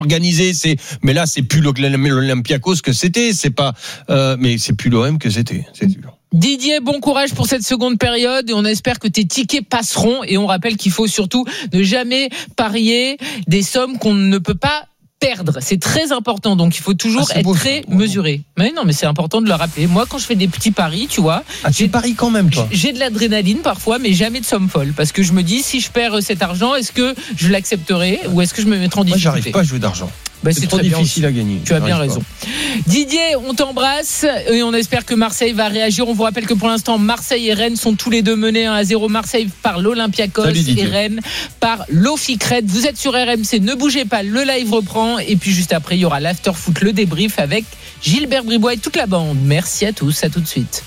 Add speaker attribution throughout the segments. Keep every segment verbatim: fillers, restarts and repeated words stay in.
Speaker 1: organisé, c'est mais là c'est plus l'Olympiakos que c'était, c'est pas euh, mais c'est plus l'O M que c'était, c'est sûr.
Speaker 2: Didier, bon courage pour cette seconde période et on espère que tes tickets passeront et on rappelle qu'il faut surtout ne jamais parier des sommes qu'on ne peut pas perdre, c'est très important, donc il faut toujours ah, être beau, très ça. mesuré. Mais non, mais c'est important de le rappeler. Moi, quand je fais des petits paris, tu vois,
Speaker 1: ah, tu paries quand même, toi.
Speaker 2: J'ai de l'adrénaline parfois, mais jamais de somme folle, parce que je me dis, si je perds cet argent, est-ce que je l'accepterai ou est-ce que je me mettrai en difficulté ?
Speaker 1: Moi, j'arrive pas à jouer d'argent.
Speaker 2: Bah, c'est,
Speaker 1: c'est trop difficile à gagner.
Speaker 2: Tu as bien raison. Pas. Didier, on t'embrasse et on espère que Marseille va réagir. On vous rappelle que pour l'instant, Marseille et Rennes sont tous les deux menés un à zéro. Marseille par l'Olympiakos et Rennes par l'Ofikret. Vous êtes sur R M C, ne bougez pas, le live reprend. Et puis juste après, il y aura l'after foot, le débrief avec Gilbert Bribois et toute la bande. Merci à tous, à tout de suite.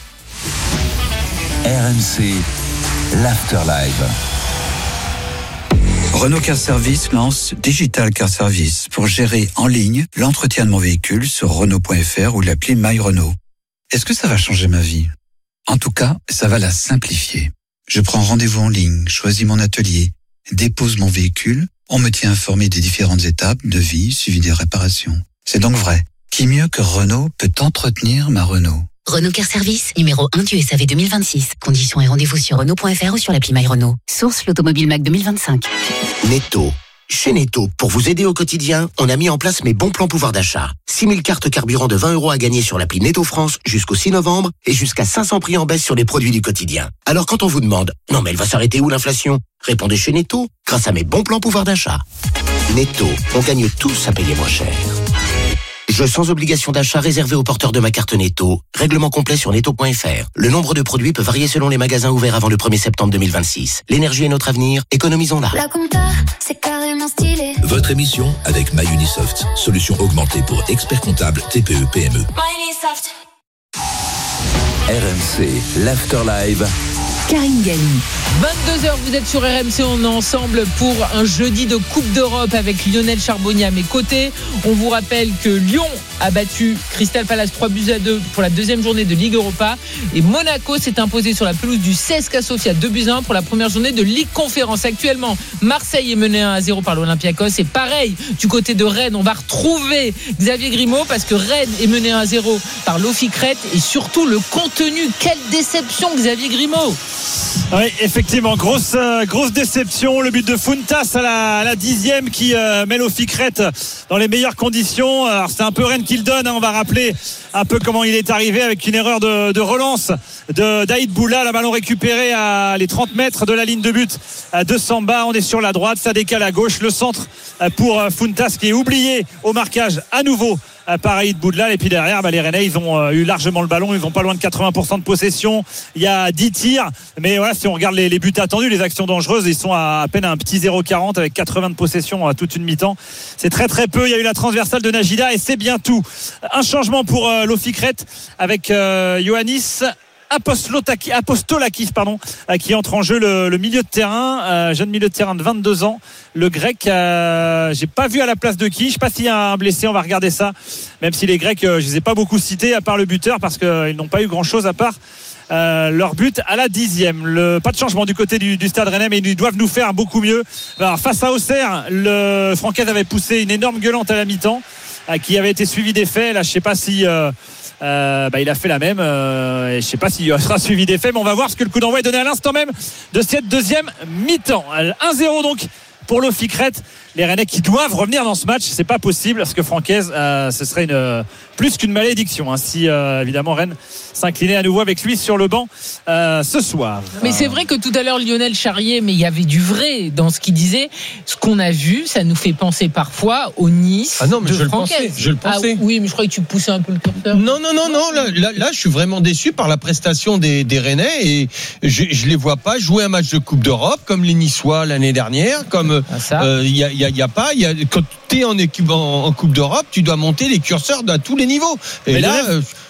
Speaker 3: R M C, l'after live.
Speaker 4: Renault Car Service lance Digital Car Service pour gérer en ligne l'entretien de mon véhicule sur Renault point F R ou l'appli My Renault. Est-ce que ça va changer ma vie ? En tout cas, ça va la simplifier. Je prends rendez-vous en ligne, choisis mon atelier, dépose mon véhicule, on me tient informé des différentes étapes, devis, suivi des réparations. C'est donc vrai. Qui mieux que Renault peut entretenir ma Renault ?
Speaker 5: Renault Car Service, numéro un du S A V deux mille vingt-six. Conditions et rendez-vous sur Renault point F R ou sur l'appli My Renault. Source l'Automobile Mac deux mille vingt-cinq.
Speaker 6: Netto. Chez Netto, pour vous aider au quotidien, on a mis en place mes bons plans pouvoir d'achat. six mille cartes carburant de vingt euros à gagner sur l'appli Netto France jusqu'au six novembre et jusqu'à cinq cents prix en baisse sur les produits du quotidien. Alors quand on vous demande « Non mais elle va s'arrêter où l'inflation ?» Répondez chez Netto, grâce à mes bons plans pouvoir d'achat. Netto, on gagne tous à payer moins cher. Jeu sans obligation d'achat réservé aux porteurs de ma carte Netto. Règlement complet sur netto point F R. Le nombre de produits peut varier selon les magasins ouverts avant le premier septembre deux mille vingt-six. L'énergie est notre avenir, économisons-la.
Speaker 7: La compta, c'est carrément stylé.
Speaker 3: Votre émission avec MyUnisoft. Solution augmentée pour experts comptables T P E P M E.
Speaker 7: MyUnisoft.
Speaker 3: R M C, l'After Live.
Speaker 2: Karine Galli. vingt-deux heures, vous êtes sur R M C, on est ensemble pour un jeudi de Coupe d'Europe avec Lionel Charbonnier à mes côtés. On vous rappelle que Lyon a battu Crystal Palace trois buts à deux pour la deuxième journée de Ligue Europa et Monaco s'est imposé sur la pelouse du C S K A Sofia deux buts à un pour la première journée de Ligue Conférence. Actuellement, Marseille est mené un à zéro par l'Olympiakos et pareil du côté de Rennes, on va retrouver Xavier Grimaud parce que Rennes est mené un à zéro par l'Ofikret et surtout le contenu. Quelle déception, Xavier Grimaud.
Speaker 8: Oui, effectivement, grosse euh, grosse déception. Le but de Fountas à la, à la dixième qui euh, met l'Ofikret dans les meilleures conditions. Alors c'est un peu Rennes qui le donne, hein. On va rappeler un peu comment il est arrivé avec une erreur de, de relance de d'Aïd Boula. Le ballon récupéré à les trente mètres de la ligne de but de Samba. On est sur la droite, ça décale à gauche. Le centre pour Fountas qui est oublié au marquage à nouveau par Aïd Boudlal. Et puis derrière, bah, les Rennais, ils ont eu largement le ballon. Ils ont pas loin de quatre-vingts pour cent de possession. Il y a dix tirs. Mais voilà, si on regarde les, les buts attendus, les actions dangereuses, ils sont à, à peine à un petit zéro virgule quarante avec quatre-vingts de possession à toute une mi-temps. C'est très très peu. Il y a eu la transversale de Najida et c'est bien tout. Un changement pour euh, l'Ofikret avec euh, Ioannis Apostolakis pardon, qui entre en jeu le, le milieu de terrain, euh, jeune milieu de terrain de vingt-deux ans, le grec. Euh, j'ai pas vu à la place de qui, je sais pas s'il y a un blessé, on va regarder ça, même si les Grecs, euh, je les ai pas beaucoup cités à part le buteur parce qu'ils euh, n'ont pas eu grand chose à part Euh, leur but à la dixième. Le, pas de changement du côté du, du Stade Rennais, mais ils doivent nous faire beaucoup mieux. Alors, face à Auxerre, le Francaise avait poussé une énorme gueulante à la mi-temps euh, qui avait été suivie des faits. Là, je sais pas si euh, euh, bah, il a fait la même. Euh, et je sais pas s'il sera suivi des faits, mais on va voir ce que le coup d'envoi est donné à l'instant même de cette deuxième mi-temps. un zéro donc pour l'Ofikret. Les Rennais qui doivent revenir dans ce match, c'est pas possible parce que Francaise, euh, ce serait une plus qu'une malédiction hein, si euh, évidemment Rennes s'inclinait à nouveau avec lui sur le banc euh, ce soir.
Speaker 2: Mais c'est vrai que tout à l'heure Lionel charriait, mais il y avait du vrai dans ce qu'il disait. Ce qu'on a vu, ça nous fait penser parfois au Nice.
Speaker 1: Ah non, mais
Speaker 2: de
Speaker 1: je
Speaker 2: Francaise.
Speaker 1: le pensais. Je le pensais.
Speaker 2: Ah, oui, mais je croyais que tu poussais un peu le curseur.
Speaker 1: Non, non, non, non. Là, là, là, je suis vraiment déçu par la prestation des, des Rennais et je, je les vois pas jouer un match de Coupe d'Europe comme les Niçois l'année dernière. Comme il ah, euh, y a, y a, y a pas. Y a, quand tu es en, équipe, en, en Coupe d'Europe, tu dois monter les curseurs à tous les niveaux. Et mais là, euh,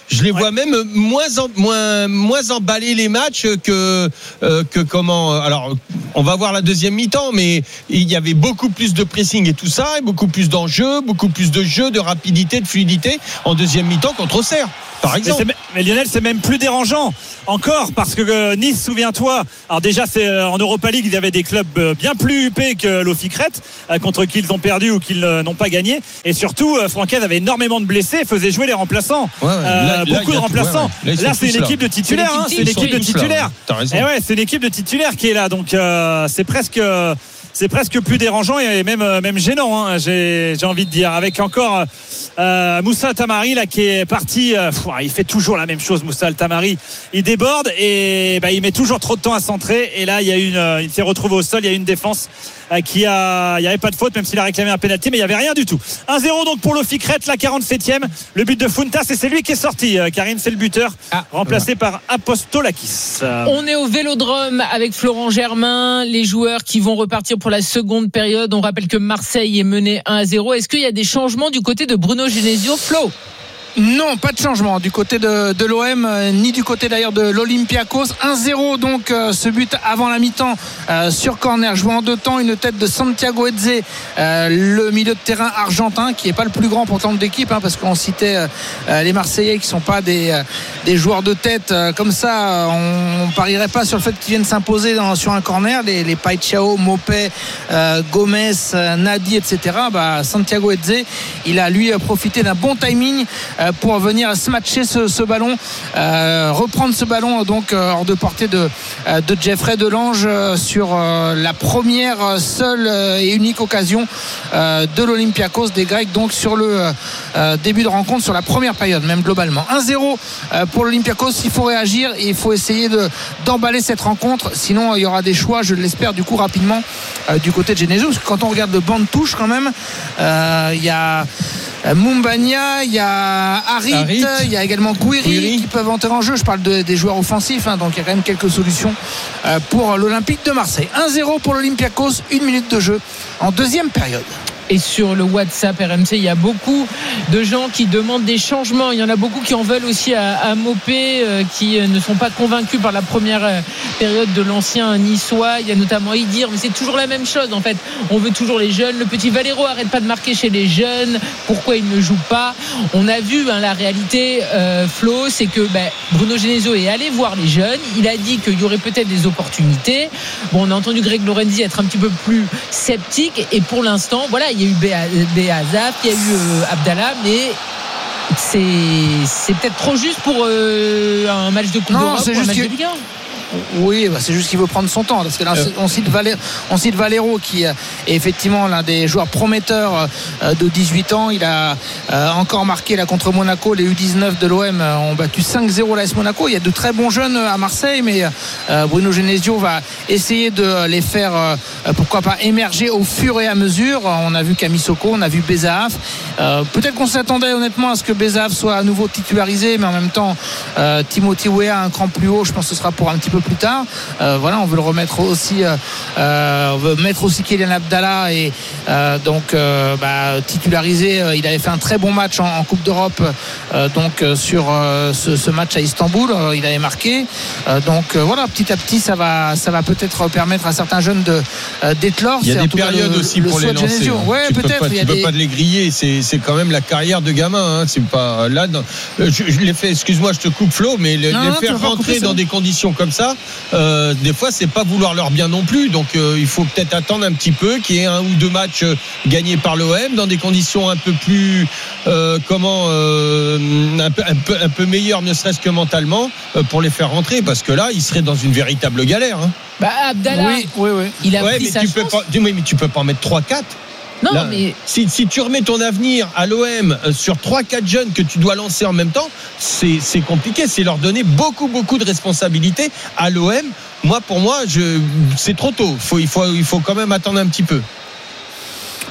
Speaker 1: je les vois ouais. même moins en, moins moins emballer les matchs que euh, que comment. Alors, on va voir la deuxième mi-temps, mais il y avait beaucoup plus de pressing et tout ça, et beaucoup plus d'enjeux, beaucoup plus de jeu, de rapidité, de fluidité en deuxième mi-temps contre Auxerre, par exemple.
Speaker 8: Mais, mais Lionel, c'est même plus dérangeant encore parce que euh, Nice, souviens-toi. Alors déjà, c'est euh, en Europa League, il y avait des clubs euh, bien plus huppés que l'Oficrette, euh, contre qui ils ont perdu ou qu'ils euh, n'ont pas gagné. Et surtout, euh, Francaise avait énormément de blessés, faisait jouer les remplaçants, ouais, ouais. Euh, là, beaucoup là, de remplaçants. Tout, ouais, ouais. Là, là c'est une équipe de titulaires. C'est, hein, c'est une équipe de titulaires. Là, ouais. Et ouais, c'est une équipe de titulaires qui est là. Donc euh, c'est presque. Euh, C'est presque plus dérangeant et même même gênant, hein, j'ai j'ai envie de dire. Avec encore euh, Moussa Tamari là qui est parti. Euh, pff, il fait toujours la même chose, Moussa Tamari. Il déborde et bah, il met toujours trop de temps à centrer. Et là, il y a une, il s'est retrouvé au sol. Il y a une défense euh, qui a, il y avait pas de faute, même s'il a réclamé un pénalty, mais il y avait rien du tout. un zéro donc pour l'Oficrette, la quarante-septième. Le but de Funtas et c'est lui qui est sorti. Euh, Karim, c'est le buteur, ah, remplacé ouais. par Apostolakis. Euh...
Speaker 2: On est au Vélodrome avec Florent Germain, les joueurs qui vont repartir pour la seconde période. On rappelle que Marseille est mené un à zéro. Est-ce qu'il y a des changements du côté de Bruno Genesio, Flo?
Speaker 9: Non, pas de changement du côté de, de l'O M, euh, ni du côté d'ailleurs de l'Olympiakos. un zéro donc euh, ce but avant la mi-temps euh, sur corner, joué en deux temps, une tête de Santiago Eze, euh, le milieu de terrain argentin qui est pas le plus grand pourtant de l'équipe, hein, parce qu'on citait euh, les Marseillais qui sont pas des, euh, des joueurs de tête euh, comme ça, on, on parierait pas sur le fait qu'ils viennent s'imposer dans, sur un corner, les, les Paixão, Mopé, euh, Gomez, euh, Nadi, et cetera. Bah, Santiago Eze, il a lui profité d'un bon timing euh, pour venir smatcher ce, ce ballon, euh, reprendre ce ballon donc euh, hors de portée de, euh, de Jeffrey Delange euh, sur euh, la première seule euh, et unique occasion euh, de l'Olympiakos des Grecs, donc sur le euh, début de rencontre, sur la première période même globalement. un zéro euh, pour l'Olympiakos. Il faut réagir et il faut essayer de, d'emballer cette rencontre, sinon il y aura des choix, je l'espère, du coup rapidement euh, du côté de Genesio, parce que quand on regarde le banc de touche quand même, euh, il y a Mumbagna, il y a Harit, Harit, il y a également Gouiri qui peuvent entrer en jeu. Je parle de, des joueurs offensifs, hein, donc il y a quand même quelques solutions euh, pour l'Olympique de Marseille. un zéro pour l'Olympiakos, une minute de jeu en deuxième période.
Speaker 2: Et sur le WhatsApp R M C, il y a beaucoup de gens qui demandent des changements. Il y en a beaucoup qui en veulent aussi à, à Mopé, euh, qui ne sont pas convaincus par la première euh, période de l'ancien niçois. Il y a notamment Idir, mais c'est toujours la même chose en fait. On veut toujours les jeunes. Le petit Valero arrête pas de marquer chez les jeunes. Pourquoi il ne joue pas? On a vu hein, la réalité, euh, Flo, c'est que ben, Bruno Genesio est allé voir les jeunes. Il a dit qu'il y aurait peut-être des opportunités. Bon, on a entendu Greg Lorenzi être un petit peu plus sceptique. Et pour l'instant, voilà. Il y a eu Béazaf, il y a eu euh, Abdallah, mais c'est, c'est peut-être trop juste pour euh, un match de Coupe d'Europe ou un match de Ligue un.
Speaker 9: Oui, bah c'est juste qu'il veut prendre son temps. Parce que là, on cite Valero, on cite Valero qui est effectivement l'un des joueurs prometteurs de dix-huit ans. Il a encore marqué là contre Monaco. Les U dix-neuf de l'O M ont battu cinq zéro l'A S Monaco. Il y a de très bons jeunes à Marseille, mais Bruno Genesio va essayer de les faire, pourquoi pas, émerger au fur et à mesure. On a vu Camille Soko, on a vu Bezaaf. Peut-être qu'on s'attendait honnêtement à ce que Bezaaf soit à nouveau titularisé, mais en même temps, Timothy Weah un cran plus haut. Je pense que ce sera pour un petit peu plus tard. Euh, voilà, on veut le remettre aussi, euh, on veut mettre aussi Kylian Abdallah et euh, donc euh, bah, titularisé. Euh, il avait fait un très bon match en, en Coupe d'Europe, euh, donc euh, sur euh, ce, ce match à Istanbul, euh, il avait marqué. Euh, donc euh, voilà, petit à petit, ça va, ça va peut-être permettre à certains jeunes de euh, d'éclore.
Speaker 1: Il y a
Speaker 9: c'est
Speaker 1: des périodes le, aussi le pour les lancer.
Speaker 9: Ouais,
Speaker 1: tu
Speaker 9: peut-être.
Speaker 1: Peux pas,
Speaker 9: il y a
Speaker 1: tu
Speaker 9: des...
Speaker 1: peux pas de les griller. C'est, c'est quand même la carrière de gamin. Hein. C'est pas là. Dans, je, je l'ai fait. Excuse-moi, je te coupe Flo, mais le, non, les non, faire rentrer dans des conditions comme ça. Euh, des fois c'est pas vouloir leur bien non plus, donc euh, il faut peut-être attendre un petit peu qu'il y ait un ou deux matchs euh, gagnés par l'O M dans des conditions un peu plus euh, comment euh, un, peu, un, peu, un peu meilleures, ne serait-ce que mentalement, euh, pour les faire rentrer, parce que là ils seraient dans une véritable galère, hein.
Speaker 2: Bah Abdallah,
Speaker 9: oui, oui, oui.
Speaker 2: il a
Speaker 1: ouais,
Speaker 2: pris
Speaker 1: mais
Speaker 2: sa
Speaker 1: tu
Speaker 2: chance.
Speaker 1: peux pas, mais tu peux pas en mettre trois quatre.
Speaker 2: Non,
Speaker 1: là,
Speaker 2: mais
Speaker 1: si, si tu remets ton avenir à l'O M sur trois quatre jeunes que tu dois lancer en même temps, c'est, c'est compliqué. C'est leur donner beaucoup, beaucoup de responsabilités à l'O M. Moi, pour moi, je, c'est trop tôt. Faut, il, faut, il faut quand même attendre un petit peu.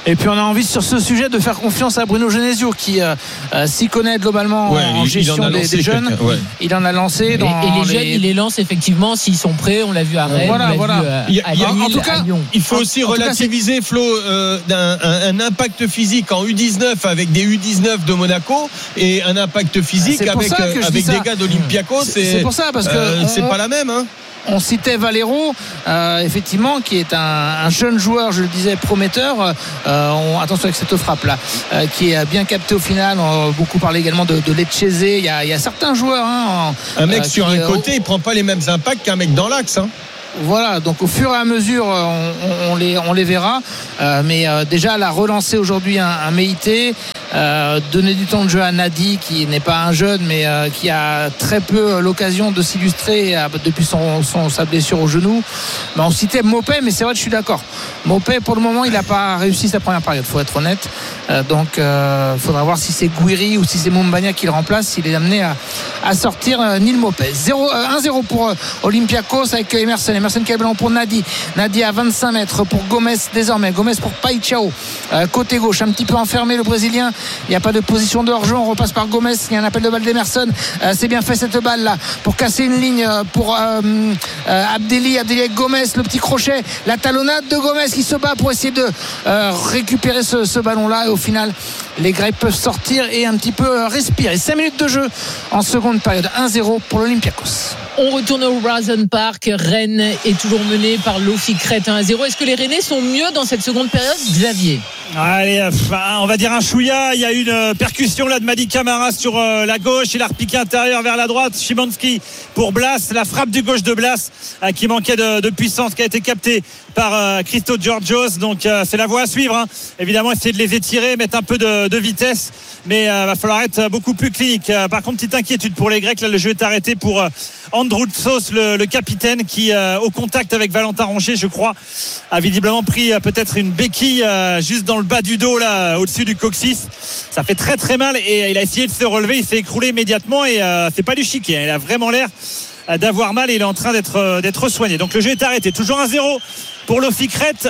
Speaker 9: Et puis on a envie sur ce sujet de faire confiance à Bruno Genesio qui euh, euh, s'y connaît globalement ouais, en gestion des, des jeunes. Ouais. Il en a lancé. Dans
Speaker 2: et, et les, les jeunes, il les lance effectivement s'ils sont prêts. On l'a vu à Rennes,
Speaker 9: voilà,
Speaker 2: on l'a
Speaker 9: voilà.
Speaker 2: vu à,
Speaker 1: il y a,
Speaker 2: à
Speaker 1: il y a,
Speaker 2: Lille,
Speaker 1: en tout cas,
Speaker 2: à Lyon.
Speaker 1: Il faut aussi en, relativiser, en cas, Flo, euh, d'un, un, un impact physique en U dix-neuf avec des U dix-neuf de Monaco et un impact physique avec, euh, avec des gars d'Olympiakos.
Speaker 9: C'est, c'est pour ça parce que
Speaker 1: euh,
Speaker 9: on,
Speaker 1: c'est pas la même. Hein.
Speaker 9: On citait Valero, euh, effectivement, qui est un, un jeune joueur, je le disais, prometteur. Euh, on, attention avec cette frappe là, euh, qui est bien capté au final. On a beaucoup parlé également de, de Lecce. Il y a, il y a certains joueurs. Hein, en,
Speaker 1: un mec euh, sur un
Speaker 9: euh,
Speaker 1: côté, il prend pas les mêmes impacts qu'un mec dans l'axe. Hein.
Speaker 9: Voilà, donc au fur et à mesure, on, on, on, les, on les verra. Euh, mais euh, déjà, la relancer aujourd'hui un, un Meïté, euh, donner du temps de jeu à Nadi, qui n'est pas un jeune, mais euh, qui a très peu l'occasion de s'illustrer euh, depuis son, son, sa blessure au genou. Ben, on citait Mopé, mais c'est vrai que je suis d'accord. Mopé, pour le moment, il n'a pas réussi sa première période, il faut être honnête. Euh, donc, il euh, faudra voir si c'est Gouiri ou si c'est Mumbagna qui le remplace, s'il est amené à, à sortir euh, Neil Mopé. un zéro pour euh, Olympiakos avec Emerson. Emerson qui a le ballon pour Nadi. Nadi à vingt-cinq mètres pour Gomez désormais. Gomez pour Paixão. Euh, côté gauche, un petit peu enfermé le Brésilien. Il n'y a pas de position de hors-jeu. On repasse par Gomez. Il y a un appel de balle d'Emerson. Euh, c'est bien fait cette balle là pour casser une ligne pour euh, euh, Abdelli. Abdelli avec Gomez. Le petit crochet. La talonnade de Gomez qui se bat pour essayer de euh, récupérer ce, ce ballon là. Et au final, les Grecs peuvent sortir et un petit peu euh, respirer. cinq minutes de jeu en seconde période. un zéro pour l'Olympiakos.
Speaker 2: On retourne au Horizon Park. Rennes est toujours mené par l'Office Crète un à zéro. Est-ce que les Rennais sont mieux dans cette seconde période, Xavier?
Speaker 8: Allez, on va dire un chouïa. Il y a eu une percussion là de Madi Camara sur la gauche. Il a repiqué intérieur vers la droite. Szymanski pour Blas. La frappe du gauche de Blas qui manquait de, de puissance, qui a été captée par Christo Georgios. Donc c'est la voie à suivre. Hein. Évidemment, essayer de les étirer, mettre un peu de, de vitesse. Mais il euh, va falloir être beaucoup plus clinique. Euh, par contre, petite inquiétude pour les Grecs. Là, le jeu est arrêté pour euh, Androutsos, le, le capitaine, qui euh, au contact avec Valentin Rongier, je crois, a visiblement pris euh, peut-être une béquille euh, juste dans le bas du dos, là, au-dessus du coccyx. Ça fait très très mal et il a essayé de se relever. Il s'est écroulé immédiatement et euh, c'est pas du chiquet. Hein. Il a vraiment l'air d'avoir mal et il est en train d'être, d'être soigné. Donc le jeu est arrêté. Toujours un zéro pour l'Office Crète.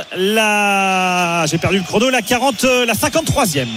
Speaker 8: La... J'ai perdu le chrono. La quarante, la cinquante-troisième.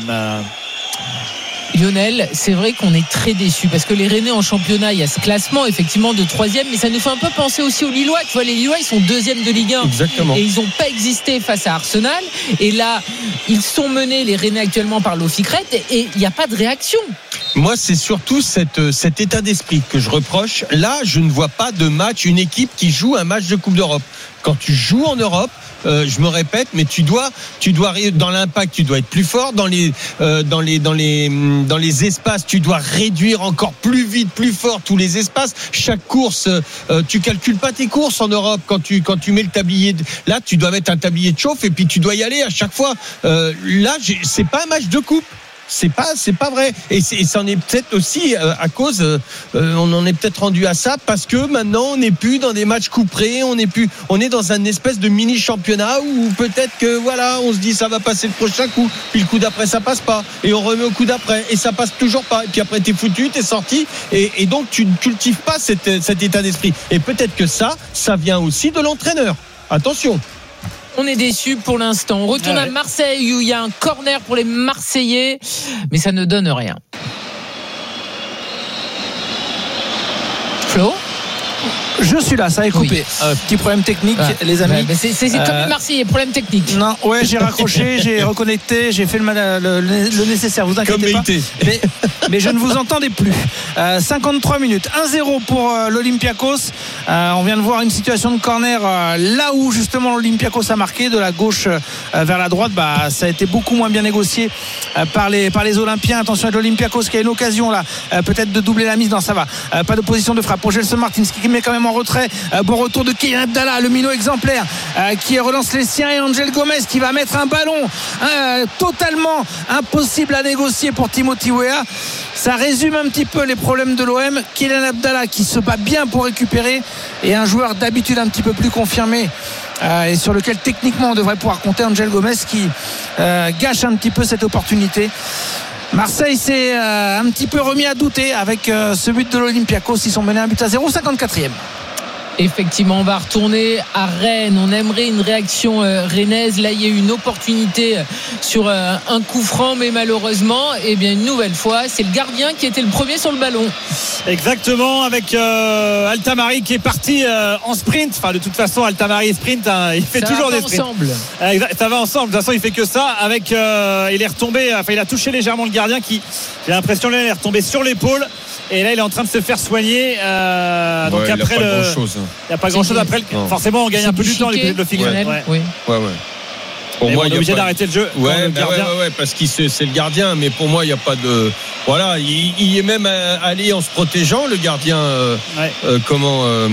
Speaker 2: Lionel, c'est vrai qu'on est très déçus parce que les Rennais en championnat, il y a ce classement effectivement de troisième, mais ça nous fait un peu penser aussi aux Lillois. Tu vois, les Lillois, ils sont deuxième de Ligue un.
Speaker 1: Exactement.
Speaker 2: Et ils n'ont pas existé face à Arsenal. Et là, ils sont menés, les Rennais actuellement, par l'Office Crète et il n'y a pas de réaction.
Speaker 1: Moi, c'est surtout cette, cet état d'esprit que je reproche. Là, je ne vois pas de match, une équipe qui joue un match de Coupe d'Europe. Quand tu joues en Europe, euh, je me répète, mais tu dois, tu dois dans l'impact, tu dois être plus fort dans les, euh, dans les, dans les, dans les espaces. Tu dois réduire encore plus vite, plus fort tous les espaces. Chaque course, euh, tu calcules pas tes courses en Europe quand tu, quand tu mets le tablier. De, là, tu dois mettre un tablier de chauffe et puis tu dois y aller à chaque fois. Euh, là, j'ai, c'est pas un match de coupe. C'est pas, c'est pas vrai. Et, c'est, et ça en est peut-être aussi euh, à cause, euh, on en est peut-être rendu à ça parce que maintenant on n'est plus dans des matchs couperés, on n'est plus, on est dans un espèce de mini championnat où peut-être que voilà, on se dit ça va passer le prochain coup, puis le coup d'après ça passe pas, et on remet au coup d'après et ça passe toujours pas. Et puis après t'es foutu, t'es sorti, et, et donc tu ne cultives pas cet, cet état d'esprit. Et peut-être que ça, ça vient aussi de l'entraîneur. Attention.
Speaker 2: On est déçus pour l'instant. On retourne ah ouais. à Marseille où il y a un corner pour les Marseillais, mais ça ne donne rien. Flo ?
Speaker 9: Je suis là, ça est coupé.
Speaker 2: Oui.
Speaker 9: Euh, petit problème technique,
Speaker 2: ah,
Speaker 9: les amis.
Speaker 2: Ouais, c'est, c'est, c'est euh, comme les Marseillais, problème technique.
Speaker 9: Non, ouais, j'ai raccroché, j'ai reconnecté, j'ai fait le, le, le, le nécessaire. Vous inquiétez pas. Mais, mais je ne vous entendais plus. Euh, cinquante-trois minutes, un zéro pour euh, l'Olympiakos. Euh, on vient de voir une situation de corner euh, là où justement l'Olympiakos a marqué, de la gauche euh, vers la droite. Bah, ça a été beaucoup moins bien négocié euh, par les par les Olympiens. Attention à l'Olympiakos qui a une occasion là, euh, peut-être de doubler la mise. Non, ça va. Euh, pas de position de frappe pour Gelson Martins qui met quand même en retrait. Euh, bon retour de Kylian Abdallah, le minot exemplaire euh, qui relance les siens, et Angel Gomez qui va mettre un ballon euh, totalement impossible à négocier pour Timothy Weah. Ça résume un petit peu les problèmes de l'O M. Kylian Abdallah qui se bat bien pour récupérer, et un joueur d'habitude un petit peu plus confirmé euh, et sur lequel techniquement on devrait pouvoir compter, Angel Gomez, qui euh, gâche un petit peu cette opportunité. Marseille s'est euh, un petit peu remis à douter avec euh, ce but de l'Olympiakos. Ils sont menés un but à zéro, cinquante-quatrième.
Speaker 2: Effectivement, on va retourner à Rennes. On aimerait une réaction euh, rennaise. Là, il y a eu une opportunité sur euh, un coup franc, mais malheureusement, eh bien, une nouvelle fois, c'est le gardien qui était le premier sur le ballon.
Speaker 8: Exactement, avec euh, Altamari qui est parti euh, en sprint. Enfin, de toute façon, Altamari sprint, hein, il fait
Speaker 2: ça
Speaker 8: toujours
Speaker 2: va
Speaker 8: des sprints.
Speaker 2: Ensemble.
Speaker 8: Euh, ça va ensemble. De toute façon, il fait que ça. Avec, euh, il est retombé. Enfin, il a touché légèrement le gardien qui, j'ai l'impression, là, il est retombé sur l'épaule. Et là, il est en train de se faire soigner. Euh, donc
Speaker 1: ouais,
Speaker 8: après
Speaker 1: il n'y a pas
Speaker 8: le,
Speaker 1: grand-chose.
Speaker 8: Il n'y a pas grand-chose après. Le, forcément, on gagne un peu du temps. Le, le figuier.
Speaker 1: Ouais.
Speaker 2: Ouais. Oui.
Speaker 1: Ouais, ouais. Pour
Speaker 8: mais
Speaker 1: moi,
Speaker 8: on est obligé pas... d'arrêter le jeu.
Speaker 1: Ouais,
Speaker 8: le
Speaker 1: bah ouais, ouais, ouais, parce que c'est le gardien. Mais pour moi, il n'y a pas de. Voilà, il, il est même allé en se protégeant, le gardien. Euh, ouais. euh, comment euh,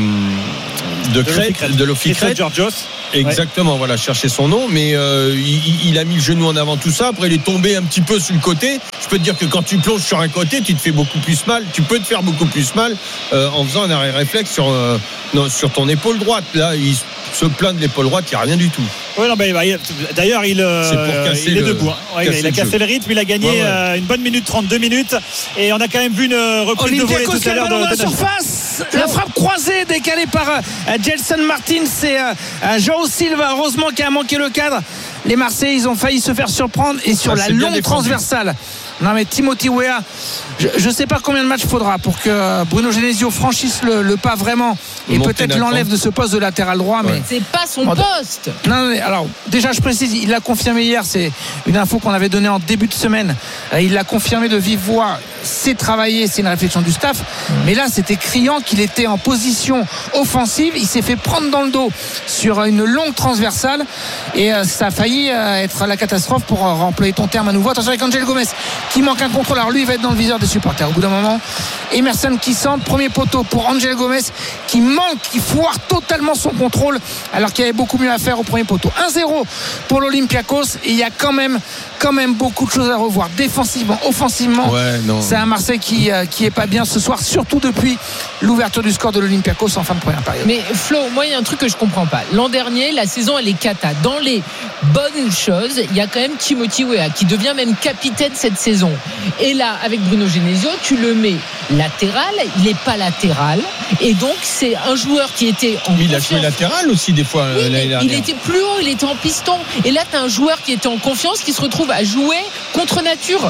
Speaker 1: de Crète, de l'Oficrète.
Speaker 8: Georgios.
Speaker 1: Exactement, ouais. Voilà, chercher son nom. Mais euh, il, il a mis le genou en avant, tout ça. Après, il est tombé un petit peu sur le côté. Je peux te dire que quand tu plonges sur un côté, tu te fais beaucoup plus mal. Tu peux te faire beaucoup plus mal euh, en faisant un arrêt réflexe sur, euh, non, sur ton épaule droite. Là, il se plaint de l'épaule droite, il n'y a rien du tout.
Speaker 8: Oui, non, bah, d'ailleurs, il, euh, est il est le, debout. Hein. Ouais, il a cassé le, le rythme, il a gagné ouais, ouais. Euh, une bonne minute, trente-deux minutes. Et on a quand même vu une reprise
Speaker 9: Olympia
Speaker 8: de volée tout à l'heure.
Speaker 9: De la surface, la frappe croisée décalée par euh, Gelson Martins. C'est euh, João Silva, heureusement, qui a manqué le cadre. Les Marseillais, ils ont failli se faire surprendre. Et sur ah, la longue transversale. Non mais Timothy Weah, je ne sais pas combien de matchs il faudra pour que Bruno Genesio franchisse le, le pas vraiment et peut-être l'enlève de ce poste de latéral droit. Ouais.
Speaker 2: Mais c'est pas son poste.
Speaker 9: Non, mais alors déjà je précise, il l'a confirmé hier, c'est une info qu'on avait donnée en début de semaine. Il l'a confirmé de vive voix. C'est travaillé, c'est une réflexion du staff. Mais là c'était criant qu'il était en position offensive. Il s'est fait prendre dans le dos sur une longue transversale et ça a failli être la catastrophe pour remplir ton terme à nouveau. Attention avec Angel Gomez qui manque un contrôle. Alors lui il va être dans le viseur des supporters au bout d'un moment. Emerson qui centre, premier poteau pour Angel Gomez qui manque, qui foire totalement son contrôle alors qu'il y avait beaucoup mieux à faire au premier poteau. un zéro pour l'Olympiakos et il y a quand même quand même beaucoup de choses à revoir défensivement, offensivement.
Speaker 1: Ouais,
Speaker 9: c'est un Marseille qui, euh, qui est pas bien ce soir, surtout depuis l'ouverture du score de l'Olympiakos en fin de première période.
Speaker 2: Mais Flo, moi il y a un truc que je comprends pas. L'an dernier, la saison elle est cata. Dans les bonnes choses, il y a quand même Timothy Weah qui devient même capitaine cette saison. Et là, avec Bruno Genesio, tu le mets latéral, il n'est pas latéral. Et donc, c'est un joueur qui était en
Speaker 1: mais
Speaker 2: confiance.
Speaker 1: Il a joué latéral aussi, des fois.
Speaker 2: Oui,
Speaker 1: l'année dernière.
Speaker 2: Il était plus haut, il était en piston. Et là, tu as un joueur qui était en confiance, qui se retrouve à jouer contre nature.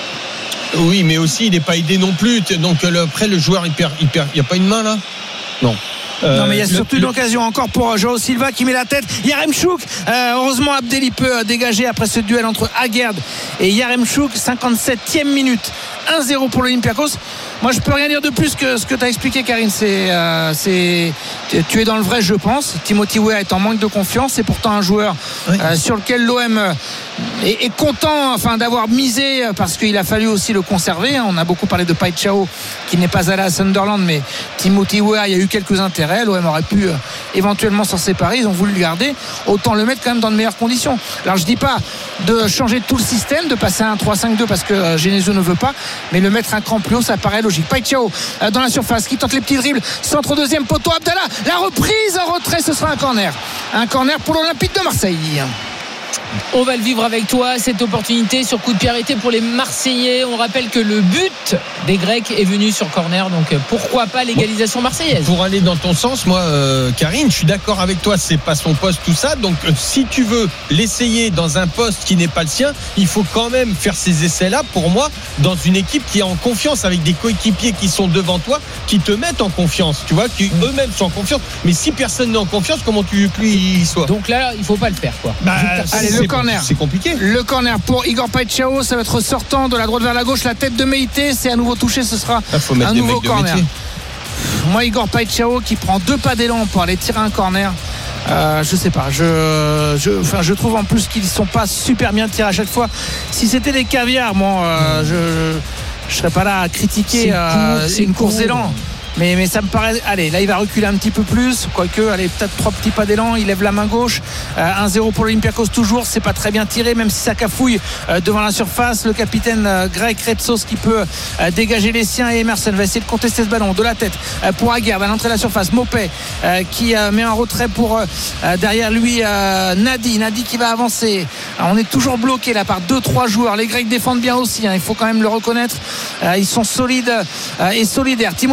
Speaker 1: Oui, mais aussi, il n'est pas aidé non plus. Donc, après, le joueur, il perd. Il perd. Il n'y a pas une main, là ? Non.
Speaker 9: Euh, non mais il y a surtout le, une occasion encore pour João Silva qui met la tête. Yaremchuk, euh, heureusement Abdelli peut euh, dégager après ce duel entre Aguerd et Yaremchuk. cinquante-septième minute, un zéro pour l'Olympiakos. Moi je peux rien dire de plus que ce que tu as expliqué, Karine. C'est, euh, c'est, tu es dans le vrai, je pense. Timothy Weah est en manque de confiance. C'est pourtant un joueur oui. euh, sur lequel l'O M est, est content enfin, d'avoir misé parce qu'il a fallu aussi le conserver. On a beaucoup parlé de Paixão qui n'est pas allé à Sunderland, mais Timothy Weah, il y a eu quelques intérêts. L'O M aurait pu euh, éventuellement s'en séparer. Ils ont voulu le garder. Autant le mettre quand même dans de meilleures conditions. Alors je dis pas de changer tout le système, de passer à un trois cinq deux parce que euh, Genesio ne veut pas, mais le mettre un cran plus haut, ça paraît logique. Paixão euh, dans la surface qui tente les petits dribbles. Centre deuxième poteau. Abdallah. La reprise en retrait, ce sera un corner. Un corner pour l'Olympique de Marseille.
Speaker 2: On va le vivre avec toi, cette opportunité sur coup de pied arrêté pour les Marseillais. On rappelle que le but des Grecs est venu sur corner, donc pourquoi pas l'égalisation marseillaise.
Speaker 1: Pour aller dans ton sens, moi, euh, Karine, je suis d'accord avec toi, c'est pas son poste, tout ça. Donc, euh, si tu veux l'essayer dans un poste qui n'est pas le sien, il faut quand même faire ces essais-là, pour moi, dans une équipe qui est en confiance, avec des coéquipiers qui sont devant toi, qui te mettent en confiance, tu vois, qui mmh. eux-mêmes sont en confiance. Mais si personne n'est en confiance, comment tu veux que lui il soit ?
Speaker 2: Donc là, il faut pas le faire, quoi.
Speaker 9: Bah, allez, le corner.
Speaker 1: C'est compliqué.
Speaker 9: Le corner pour Igor Paixão, ça va être sortant de la droite vers la gauche, la tête de Meïté, c'est à nouveau touché, ce sera
Speaker 1: ah,
Speaker 9: un nouveau corner. Moi, Igor Paixão qui prend deux pas d'élan pour aller tirer un corner. Euh, je sais pas, je, je, enfin, je trouve en plus qu'ils sont pas super bien tirés à chaque fois. Si c'était des caviars, moi, euh, je, je serais pas là à critiquer euh, court, une course d'élan. Mais, mais ça me paraît. Allez, là il va reculer un petit peu plus. Quoique, allez, peut-être trois petits pas d'élan. Il lève la main gauche. Euh, un zéro pour l'Olympiakos toujours. C'est pas très bien tiré, même si ça cafouille euh, devant la surface. Le capitaine euh, grec Retsos qui peut euh, dégager les siens. Et Emerson va essayer de contester ce ballon de la tête euh, pour Aguerd à l'entrée de la surface. Mopé euh, qui euh, met un retrait pour euh, derrière lui euh, Nadi. Nadi qui va avancer. Alors, on est toujours bloqué là par deux trois joueurs. Les Grecs défendent bien aussi. Hein, il faut quand même le reconnaître. Euh, ils sont solides euh, et solidaires. Timothy Weah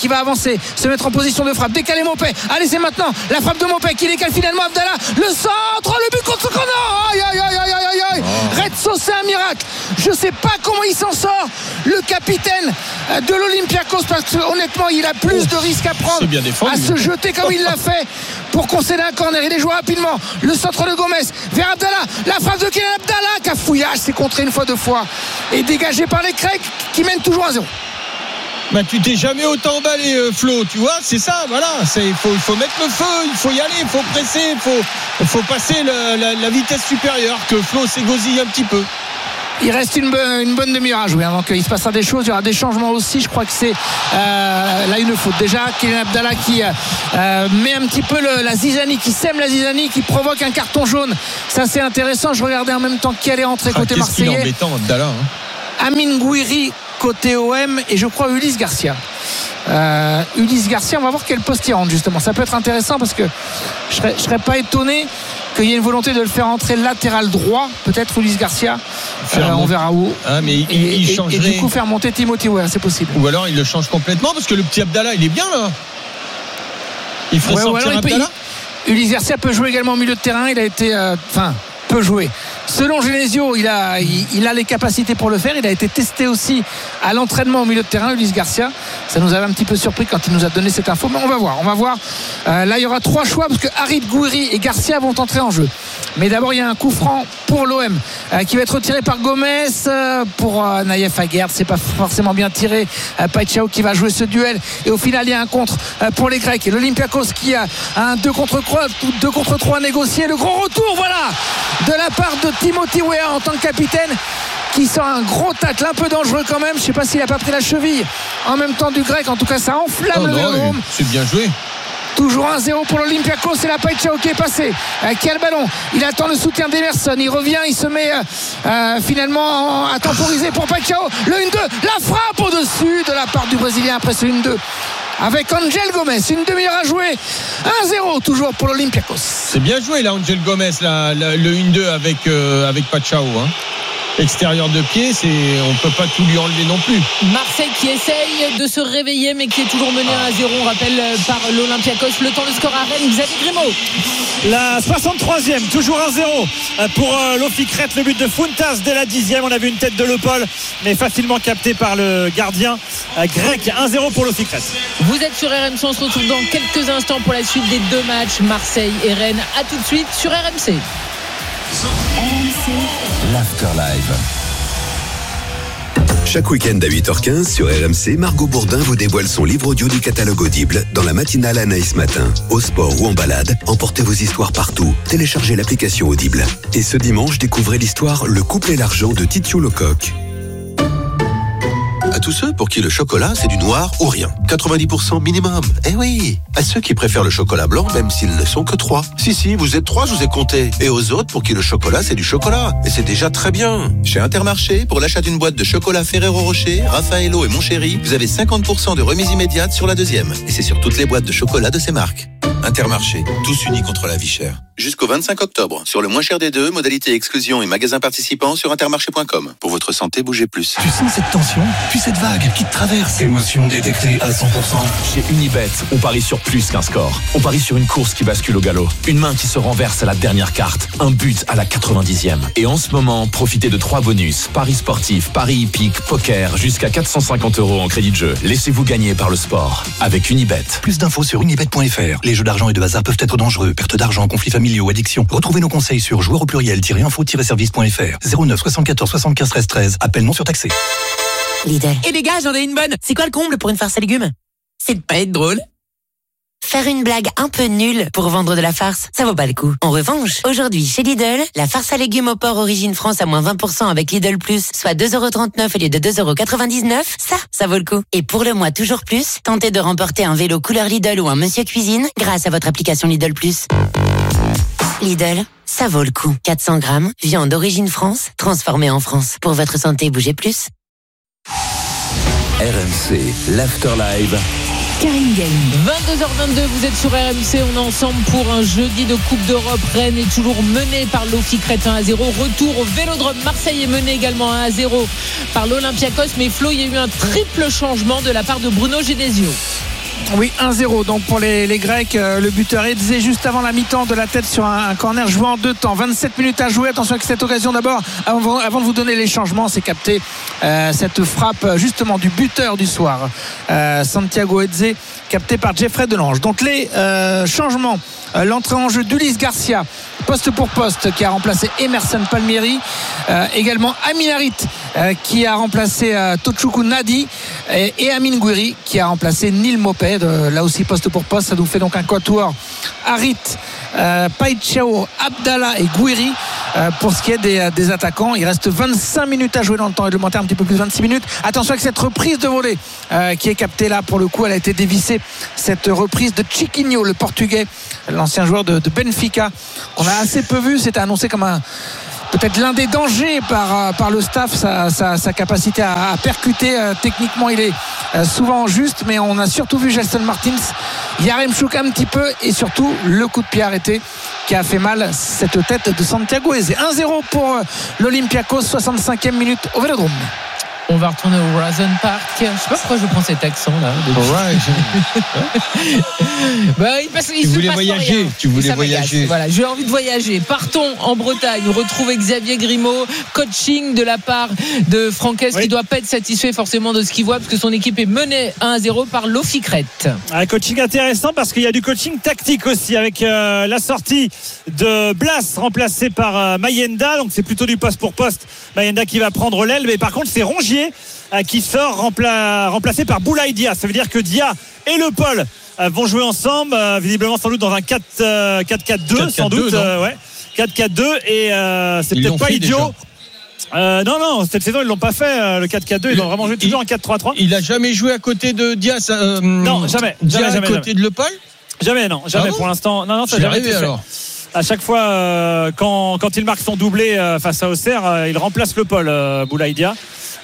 Speaker 9: qui va avancer, se mettre en position de frappe, décaler Mopé. Allez, c'est maintenant la frappe de Mopé qui décale finalement Abdallah. Le centre, le but contre son corner. Aïe, aïe, aïe, aïe, aïe, aïe. Oh. Retso, c'est un miracle. Je sais pas comment il s'en sort, le capitaine de l'Olympiakos, parce que honnêtement, il a plus de risques à prendre, à se jeter comme il l'a fait pour concéder un corner. Il est joué rapidement. Le centre de Gomez vers Abdallah. La frappe de Kylian Abdallah. Cafouillage, c'est contré une fois, deux fois. Et dégagé par les Grecs qui mènent toujours à zéro.
Speaker 1: Bah, tu t'es jamais autant emballé, euh, Flo, tu vois, c'est ça, voilà. Il faut, faut mettre le feu, il faut y aller, il faut presser, il faut, faut passer le, la, la vitesse supérieure, que Flo s'égosille un petit peu.
Speaker 9: Il reste une, une bonne demi-heure à jouer avant qu'il se passera des choses. Il y aura des changements aussi. Je crois que c'est euh, là une faute. Déjà, Kylian Abdallah qui euh, met un petit peu le, la zizanie, qui sème la zizanie, qui provoque un carton jaune. Ça, c'est intéressant. Je regardais en même temps qui allait rentrer côté
Speaker 1: ah,
Speaker 9: marseillais.
Speaker 1: Qu'est-ce qu'il est embêtant, Abdallah. Hein.
Speaker 9: Amine Gouiri côté O M et je crois Ulysse Garcia. Euh, Ulysse Garcia, on va voir quel poste il rentre justement. Ça peut être intéressant parce que je serais, je serais pas étonné qu'il y ait une volonté de le faire entrer latéral droit, peut-être Ulysse Garcia. Euh, on verra où.
Speaker 1: Ah, mais il,
Speaker 9: et,
Speaker 1: il
Speaker 9: et,
Speaker 1: changerait...
Speaker 9: et du coup faire monter Timothy Weah, c'est possible.
Speaker 1: Ou alors il le change complètement parce que le petit Abdallah, il est bien là. Il ferait ouais, sortir Abdallah.
Speaker 9: Il peut, Ulysse Garcia peut jouer également au milieu de terrain. Il a été, enfin, euh, peut jouer. Selon Genesio, il a, il, il a les capacités pour le faire. Il a été testé aussi à l'entraînement au milieu de terrain, Ulysse Garcia. Ça nous avait un petit peu surpris quand il nous a donné cette info. Mais on va voir, on va voir. Euh, là, il y aura trois choix parce que Harit, Gouiri et Garcia vont entrer en jeu. Mais d'abord, il y a un coup franc pour l'O M euh, qui va être retiré par Gomez euh, pour euh, Naïef Aguerd. C'est pas forcément bien tiré. Euh, Paixão qui va jouer ce duel. Et au final, il y a un contre euh, pour les Grecs. Et l'Olympiakos qui a un deux contre trois négocié. Le gros retour, voilà, de la part de Timothy Weah en tant que capitaine, qui sort un gros tacle un peu dangereux quand même. Je ne sais pas s'il n'a pas pris la cheville en même temps du Grec. En tout cas, ça enflamme oh le Vélodrome.
Speaker 1: C'est bien joué.
Speaker 9: Toujours un zéro pour l'Olympiakos. C'est la Paixão qui est passé, euh, qui a le ballon. Il attend le soutien d'Emerson. Il revient, il se met euh, euh, finalement à temporiser pour Paixão. Le un deux, la frappe au-dessus de la part du Brésilien après ce un deux. Avec Angel Gomez, une demi-heure à jouer. un zéro toujours pour l'Olympiakos.
Speaker 1: C'est bien joué là, Angel Gomez, là, le un deux avec, euh, avec Paixão. Hein. Extérieur de pied, c'est, on ne peut pas tout lui enlever non plus.
Speaker 2: Marseille qui essaye de se réveiller mais qui est toujours mené à zéro, on rappelle, par l'Olympiakos. Le temps de score à Rennes, Xavier Grimaud.
Speaker 8: La soixante-troisième, toujours un zéro pour l'Oficret, le but de Fountas dès la dixième. On a vu une tête de Lepol mais facilement capté par le gardien grec. un zéro pour l'Oficret.
Speaker 2: Vous êtes sur R M C, on se retrouve dans quelques instants pour la suite des deux matchs Marseille et Rennes. A tout de suite sur R M C.
Speaker 5: R M C
Speaker 3: l'Afterlive. Chaque week-end à huit heures quinze sur R M C, Margot Bourdin vous dévoile son livre audio du catalogue Audible dans la matinale Anaïs Matin. Au sport ou en balade, emportez vos histoires partout. Téléchargez l'application Audible. Et ce dimanche, découvrez l'histoire Le couple et l'argent de Titiou Lecoq.
Speaker 10: À tous ceux pour qui le chocolat, c'est du noir ou rien. quatre-vingt-dix pour cent minimum. Eh oui. À ceux qui préfèrent le chocolat blanc, même s'ils ne sont que trois. Si, si, vous êtes trois, je vous ai compté. Et aux autres pour qui le chocolat, c'est du chocolat. Et c'est déjà très bien. Chez Intermarché, pour l'achat d'une boîte de chocolat Ferrero Rocher, Raffaello et Mon Chéri, vous avez cinquante pour cent de remise immédiate sur la deuxième. Et c'est sur toutes les boîtes de chocolat de ces marques. Intermarché, tous unis contre la vie chère. Jusqu'au vingt-cinq octobre, sur le moins cher des deux, modalité exclusion et magasins participants sur intermarché point com. Pour votre santé, bougez plus.
Speaker 11: Tu sens cette tension, puis cette vague qui te traverse. Émotion détectée à cent pour cent.
Speaker 12: Chez Unibet, on parie sur plus qu'un score. On parie sur une course qui bascule au galop. Une main qui se renverse à la dernière carte. Un but à la quatre-vingt-dixième. Et en ce moment, profitez de trois bonus. Paris sportif, paris hippique, poker, jusqu'à quatre cent cinquante euros en crédit de jeu. Laissez-vous gagner par le sport. Avec Unibet.
Speaker 11: Plus d'infos sur unibet point f r. Les jeux d'argent et de hasard peuvent être dangereux. Perte d'argent, conflits familiaux, addiction. Retrouvez nos conseils sur joueurs au pluriel-info-service point f r. zéro neuf soixante-quatorze soixante-quinze treize treize. Appel non surtaxé.
Speaker 13: Lidl. Et les gars, j'en ai une bonne. C'est quoi le comble pour une farce à légumes? C'est de pas être drôle. Faire une blague un peu nulle pour vendre de la farce, ça vaut pas le coup. En revanche, aujourd'hui, chez Lidl, la farce à légumes au porc Origine France à moins vingt pour cent avec Lidl Plus, soit deux euros trente-neuf au lieu de deux euros quatre-vingt-dix-neuf, ça, ça vaut le coup. Et pour le mois toujours plus, tentez de remporter un vélo couleur Lidl ou un Monsieur Cuisine grâce à votre application Lidl Plus. Lidl, ça vaut le coup. quatre cents grammes, viande d'origine France, transformée en France. Pour votre santé, bougez plus.
Speaker 3: R M C, l'Afterlive.
Speaker 2: Karine Galli. vingt-deux heures vingt-deux, vous êtes sur R M C, on est ensemble pour un jeudi de Coupe d'Europe. Rennes est toujours mené par l'Oficret un à zéro. Retour au Vélodrome. Marseille est mené également un à zéro par l'Olympiakos. Mais Flo, il y a eu un triple changement de la part de Bruno Genesio.
Speaker 9: Oui, un zéro donc pour les, les Grecs. Le buteur Edzé juste avant la mi-temps de la tête sur un, un corner joué en deux temps. vingt-sept minutes à jouer. Attention avec cette occasion d'abord, avant, avant de vous donner les changements, c'est capté euh, cette frappe justement du buteur du soir, euh, Santiago Edzé, capté par Jeffrey Delange. Donc les euh, changements, euh, l'entrée en jeu d'Ulysse Garcia, poste pour poste, qui a remplacé Emerson Palmieri, euh, également Amin Harit euh, qui a remplacé euh, Tochukwu Nadi, et, et Amin Gouiri qui a remplacé Neil Moped, euh, là aussi poste pour poste. Ça nous fait donc un quatuor Harit, euh, Païtchao, Abdallah et Gouiri. Euh, pour ce qui est des, des attaquants, il reste vingt-cinq minutes à jouer dans le temps réglementaire, un petit peu plus de vingt-six minutes. Attention avec cette reprise de volée euh, qui est captée là, pour le coup elle a été dévissée, cette reprise de Chiquinho, le portugais, l'ancien joueur de, de Benfica, qu'on a assez peu vu. C'était annoncé comme un peut-être l'un des dangers par, par le staff, sa, sa, sa capacité à, à percuter. Euh, techniquement il est euh, souvent juste, mais on a surtout vu Gelson Martins, Yaremchuk un petit peu, et surtout le coup de pied arrêté qui a fait mal, cette tête de Santiago Eze. un zéro pour euh, l'Olympiakos, soixante-cinquième minute au Vélodrome.
Speaker 2: On va retourner au Horizon Park. Je sais pas pourquoi je prends cet accent là. bah, il passe, il
Speaker 1: tu
Speaker 2: se
Speaker 1: voulais
Speaker 2: passe
Speaker 1: voyager.
Speaker 2: Rien.
Speaker 1: Tu voulais voyager.
Speaker 2: Voilà, j'ai envie de voyager. Partons en Bretagne. On retrouve Xavier Grimaud. Coaching de la part de Franquès, oui, qui doit pas être satisfait forcément de ce qu'il voit, parce que son équipe est menée un à zéro par l'Oficret.
Speaker 8: Un coaching intéressant parce qu'il y a du coaching tactique aussi, avec euh, la sortie de Blas remplacé par euh, Mayenda. Donc c'est plutôt du poste pour poste. Mayenda qui va prendre l'aile, mais par contre c'est Rongier qui sort rempla- remplacé par Boulaye Dia. Ça veut dire que Dia et Le Paul vont jouer ensemble, visiblement sans doute dans un quatre quatre deux, sans doute, euh, ouais, quatre quatre deux, et euh, c'est ils peut-être pas idiot. Euh, non, non, cette saison ils l'ont pas fait, euh, le quatre quatre deux, ils ont vraiment joué toujours en quatre trois trois.
Speaker 1: Il a jamais joué à côté de Dia, euh,
Speaker 8: non, jamais,
Speaker 1: Dia
Speaker 8: jamais,
Speaker 1: à
Speaker 8: jamais,
Speaker 1: côté
Speaker 8: jamais.
Speaker 1: de Le Paul.
Speaker 8: Jamais, non, jamais, ah bon, pour l'instant. Non, non, ça n'a jamais été fait. Alors. À chaque fois, euh, quand, quand il marque son doublé euh, face à Auxerre, euh, il remplace Le Paul, euh, Boulaye Dia.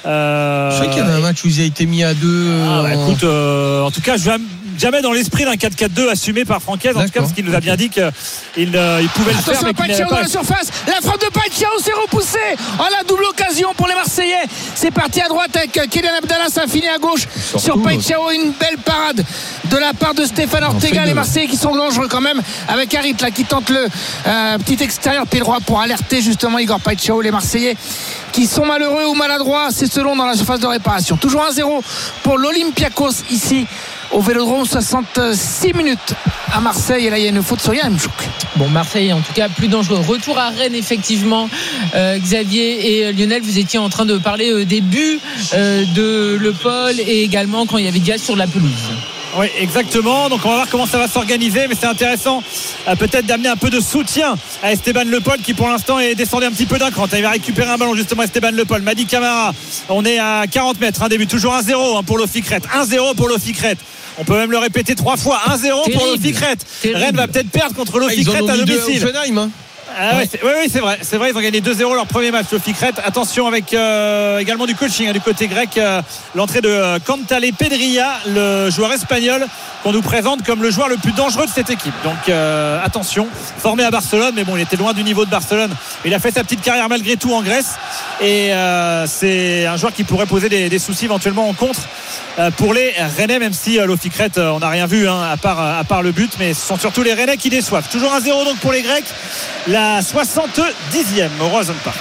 Speaker 8: Euh,
Speaker 1: je sais qu'il y avait un match où il a été mis à deux.
Speaker 8: Ah, bah, écoute, euh, en tout cas, je jamais dans l'esprit d'un quatre quatre deux assumé par Franquès, en tout cas, parce qu'il nous a bien dit qu'il euh, il pouvait
Speaker 9: attention,
Speaker 8: le faire.
Speaker 9: Attention, Païtchao dans la surface, la frappe de Païtchao, c'est repoussé. Oh, la double occasion pour les Marseillais. C'est parti à droite avec Kylian Abdallah, ça finit à gauche. Surtout, sur Païtchao, une belle parade de la part de Stéphane Ortega. Les Marseillais qui sont dangereux quand même, avec Harit là qui tente le euh, petit extérieur pied droit pour alerter justement Igor Païtchao. Les Marseillais qui sont malheureux ou maladroits, c'est selon dans la surface de réparation. Toujours un zéro pour l'Olympiakos ici au Vélodrome, soixante-six minutes à Marseille, et là il y a une faute sur Yaremchuk.
Speaker 2: Bon, Marseille en tout cas plus dangereux. Retour à Rennes effectivement. euh, Xavier et Lionel, vous étiez en train de parler euh, des buts euh, de Le Paul, et également quand il y avait Dia sur la pelouse.
Speaker 8: Oui, exactement. Donc on va voir comment ça va s'organiser, mais c'est intéressant euh, peut-être d'amener un peu de soutien à Esteban Le Paul, qui pour l'instant est descendu un petit peu d'un cran. Il va récupérer un ballon justement, Esteban Le Paul. Madi Camara, on est à quarante mètres, un début, toujours un zéro hein, pour l'Oficret. un zéro pour l'Oficret. On peut même le répéter trois fois. un zéro pour l'Oficret. Rennes va peut-être perdre contre l'Oficret ah, à domicile.
Speaker 1: Hein.
Speaker 8: Ah ouais, c'est, oui, oui, c'est vrai, c'est vrai, ils ont gagné deux zéro leur premier match, le Ficret. Attention avec euh, également du coaching hein, du côté grec, euh, l'entrée de euh, Cantale Pedria, le joueur espagnol qu'on nous présente comme le joueur le plus dangereux de cette équipe. Donc euh, attention, formé à Barcelone, mais bon, il était loin du niveau de Barcelone. Il a fait sa petite carrière malgré tout en Grèce, et euh, c'est un joueur qui pourrait poser des, des soucis éventuellement en contre euh, pour les Rennais, même si euh, l'Oficret, euh, on n'a rien vu hein, à part à part le but, mais ce sont surtout les Rennais qui déçoivent. Toujours un zéro donc pour les Grecs. La soixante-dixième au Horizon Park.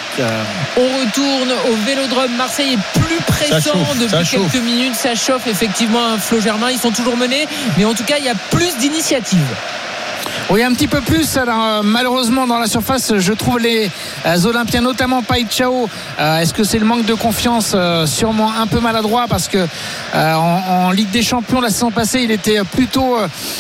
Speaker 2: On retourne au Vélodrome. Marseille est plus pressant chauffe, depuis quelques chauffe. minutes. Ça chauffe effectivement, Flo Germain. Ils sont toujours menés, mais en tout cas, il y a plus d'initiatives.
Speaker 9: Oui, un petit peu plus. Alors, malheureusement, dans la surface, je trouve les euh, Olympiens, notamment Païtchao. Euh, est-ce que c'est le manque de confiance? euh, Sûrement un peu maladroit, parce que euh, en, en Ligue des Champions la saison passée, il était plutôt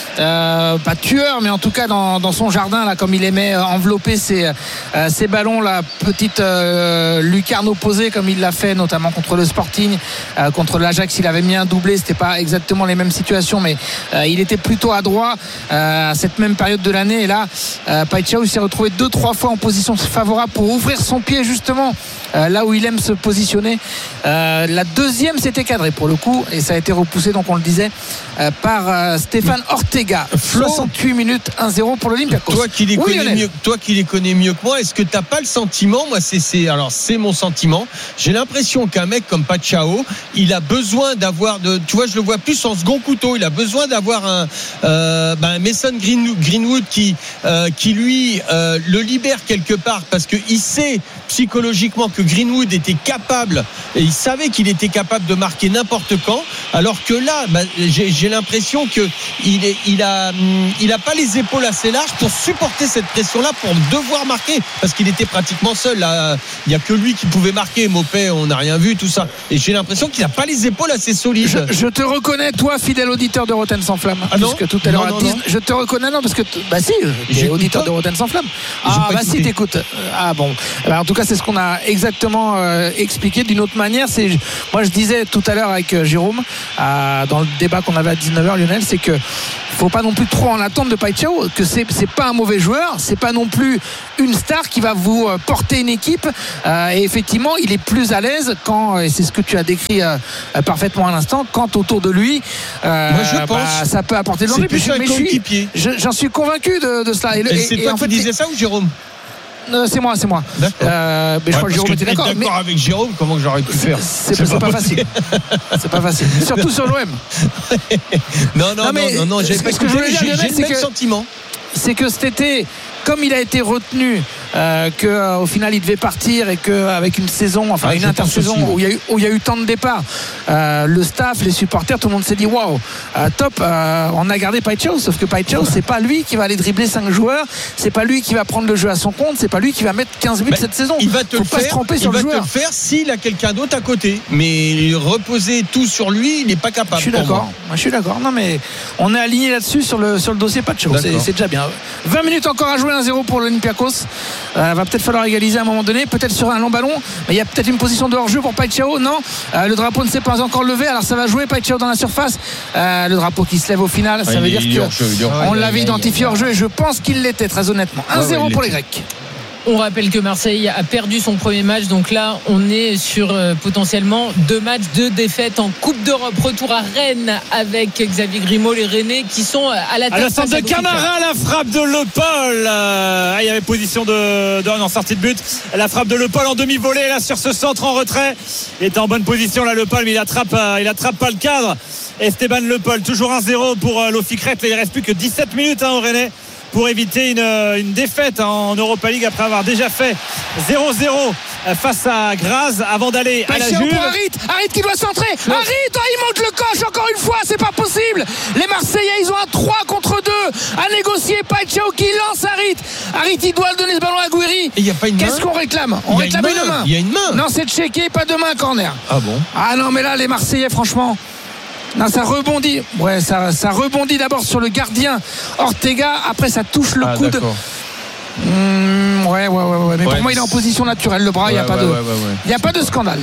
Speaker 9: euh, pas tueur, mais en tout cas dans, dans son jardin, là, comme il aimait envelopper ses, euh, ses ballons, la petite euh, lucarne opposée, comme il l'a fait notamment contre le Sporting, euh, contre l'Ajax. Il avait mis un doublé. C'était pas exactement les mêmes situations, mais euh, il était plutôt adroit euh, à cette même période période de l'année. Et là, euh, Paixão s'est retrouvé deux trois fois en position favorable pour ouvrir son pied justement euh, là où il aime se positionner. Euh, la deuxième s'était cadrée pour le coup et ça a été repoussé, donc on le disait, euh, par euh, Stéphane Ortega.
Speaker 1: Flo,
Speaker 9: soixante-huit minutes, un zéro pour l'Olympiakos.
Speaker 1: Toi qui les
Speaker 9: oui,
Speaker 1: connais mieux, toi qui les connais mieux que moi, est-ce que t'as pas le sentiment, moi c'est, c'est alors c'est mon sentiment, j'ai l'impression qu'un mec comme Paixão, il a besoin d'avoir de, tu vois, je le vois plus en second couteau, il a besoin d'avoir un euh, ben Mason Greenwood, Greenwood qui euh, qui lui euh, le libère quelque part parce que il sait psychologiquement que Greenwood était capable et il savait qu'il était capable de marquer n'importe quand, alors que là ben, j'ai, j'ai l'impression que il est il a il a pas les épaules assez larges pour supporter cette pression là, pour devoir marquer, parce qu'il était pratiquement seul là. Il y a que lui qui pouvait marquer. Mopé, on n'a rien vu, tout ça, et j'ai l'impression qu'il n'a pas les épaules assez solides.
Speaker 9: Je, je te reconnais, toi, fidèle auditeur de Rotten sans flamme.
Speaker 1: Ah non,
Speaker 9: puisque tout à l'heure
Speaker 1: non, non,
Speaker 9: à dix,
Speaker 1: non.
Speaker 9: je te reconnais, non, parce que t- bah si, t'es auditeur de Rotten sans flamme. Ah bah si, t'écoutes. Ah bon. Alors, en tout cas, c'est ce qu'on a exactement euh, expliqué d'une autre manière. C'est, moi, je disais tout à l'heure avec euh, Jérôme euh, dans le débat qu'on avait à dix-neuf heures, Lionel, c'est que faut pas non plus trop en attendre de Paixão, que c'est c'est pas un mauvais joueur, c'est pas non plus une star qui va vous euh, porter une équipe. Euh, et effectivement, il est plus à l'aise quand, et c'est ce que tu as décrit euh, parfaitement à l'instant, quand autour de lui, euh,
Speaker 1: Moi, je
Speaker 9: bah,
Speaker 1: pense
Speaker 9: ça peut apporter de
Speaker 1: c'est
Speaker 9: l'enjeu.
Speaker 1: plus
Speaker 9: Mais
Speaker 1: un
Speaker 9: je suis-
Speaker 1: coéquipier.
Speaker 9: je- j'en suis convaincu de, de cela. Et, le-
Speaker 1: Et
Speaker 9: et-
Speaker 1: c'est
Speaker 9: et
Speaker 1: toi
Speaker 9: en
Speaker 1: qui
Speaker 9: fait,
Speaker 1: disais ça ou Jérôme?
Speaker 9: euh, c'est moi, c'est moi. Euh, mais je
Speaker 1: Ouais,
Speaker 9: crois que
Speaker 1: parce
Speaker 9: Jérôme
Speaker 1: que
Speaker 9: était
Speaker 1: d'être
Speaker 9: d'accord.
Speaker 1: d'accord
Speaker 9: Mais
Speaker 1: avec Jérôme, comment que j'aurais pu faire?
Speaker 9: c'est, c'est pas,
Speaker 1: possible.
Speaker 9: facile. C'est pas facile. Surtout sur l'O M.
Speaker 1: Non, non,
Speaker 9: Non, mais
Speaker 1: non, non, non, j'avais
Speaker 9: ce
Speaker 1: pas
Speaker 9: que je
Speaker 1: écouté,
Speaker 9: voulais dire,
Speaker 1: j'ai,
Speaker 9: Lionel,
Speaker 1: j'ai le
Speaker 9: c'est
Speaker 1: même
Speaker 9: que-
Speaker 1: sentiment.
Speaker 9: C'est que cet été, comme il a été retenu, euh, que euh, au final il devait partir et qu'avec une saison, enfin
Speaker 1: Ah,
Speaker 9: une
Speaker 1: je pense
Speaker 9: intersaison
Speaker 1: aussi, ouais.
Speaker 9: où il y a eu où il y a eu tant de départs, euh, le staff, les supporters, tout le monde s'est dit waouh, euh, top, euh, on a gardé Paixão, sauf que Paixão, c'est pas lui qui va aller dribbler cinq joueurs, c'est pas lui qui va prendre le jeu à son compte, c'est pas lui qui va mettre quinze buts
Speaker 1: Ben,
Speaker 9: cette saison.
Speaker 1: Il va te
Speaker 9: Faut
Speaker 1: le
Speaker 9: pas se
Speaker 1: faire,
Speaker 9: tromper
Speaker 1: il
Speaker 9: sur
Speaker 1: va
Speaker 9: le
Speaker 1: te
Speaker 9: joueur.
Speaker 1: le faire s'il a quelqu'un d'autre à côté. Mais reposer tout sur lui, il n'est pas capable.
Speaker 9: Je suis
Speaker 1: pour
Speaker 9: d'accord.
Speaker 1: moi.
Speaker 9: Moi, je suis d'accord. Non, mais on est aligné là-dessus sur le, sur le dossier Paixão. C'est,
Speaker 1: D'accord.
Speaker 9: c'est déjà bien. vingt minutes encore à jouer, un zéro pour l'Olympiakos. Euh, va peut-être falloir égaliser à un moment donné, peut-être sur un long ballon. Mais il y a peut-être une position de hors-jeu pour Paixão. Non, euh, le drapeau ne s'est pas encore levé. Alors ça va jouer Paixão dans la surface. Euh, le drapeau qui se lève au final. Ça
Speaker 1: Ah,
Speaker 9: veut
Speaker 1: il est-
Speaker 9: dire
Speaker 1: il est hors-jeu, il est hors-jeu.
Speaker 9: qu'on
Speaker 1: Ouais,
Speaker 9: l'avait
Speaker 1: il est-
Speaker 9: identifié hors-jeu et je pense qu'il l'était, très honnêtement. un zéro
Speaker 1: Ouais, ouais,
Speaker 9: pour
Speaker 1: il
Speaker 9: les
Speaker 1: l'était.
Speaker 9: Grecs.
Speaker 2: On rappelle que Marseille a perdu son premier match, donc là on est sur euh, potentiellement deux matchs, deux défaites en Coupe d'Europe. Retour à Rennes avec Xavier Grimaud, les Rennais qui sont à la
Speaker 8: À la centre de Camara, la frappe de Le Paul. Euh, ah, il y avait position de, de en sortie de but. La frappe de Le Paul en demi-volée là sur ce centre en retrait. Il était en bonne position là Le Paul, mais il attrape, euh, il attrape pas le cadre. Esteban Le Paul, toujours un zéro pour euh, l'Oficrette. Il reste plus que dix-sept minutes hein, au Rennais pour éviter une, une défaite en Europa League après avoir déjà fait zéro zéro face à Graz avant d'aller à la
Speaker 9: Paixão
Speaker 8: Juve.
Speaker 9: pour Harit, Harit qui doit centrer. Harit, oh, il monte le coche encore une fois, c'est pas possible. Les Marseillais, ils ont un trois contre deux à négocier. Paixão qui lance Harit. Harit, il doit le donner ce ballon à Gouiri.
Speaker 1: Et il n'y a pas une
Speaker 9: Qu'est-ce
Speaker 1: main
Speaker 9: qu'on réclame? On
Speaker 1: Il y a
Speaker 9: réclame
Speaker 1: une
Speaker 9: une
Speaker 1: main.
Speaker 9: main.
Speaker 1: Il y a une main.
Speaker 9: Non, c'est checké, pas de main, corner.
Speaker 1: Ah bon?
Speaker 9: Ah non, mais là, les Marseillais, franchement. Non, ça rebondit. Ouais, ça, ça rebondit d'abord sur le gardien Ortega. Après, ça touche le
Speaker 1: Ah,
Speaker 9: coude.
Speaker 1: d'accord.
Speaker 9: Mmh, ouais, ouais, ouais, ouais. Mais
Speaker 1: Ouais.
Speaker 9: pour moi, il est en position naturelle. Le bras, il n'y a
Speaker 1: Ouais,
Speaker 9: pas
Speaker 1: ouais,
Speaker 9: de,
Speaker 1: ouais, ouais, ouais.
Speaker 9: il y a pas de scandale.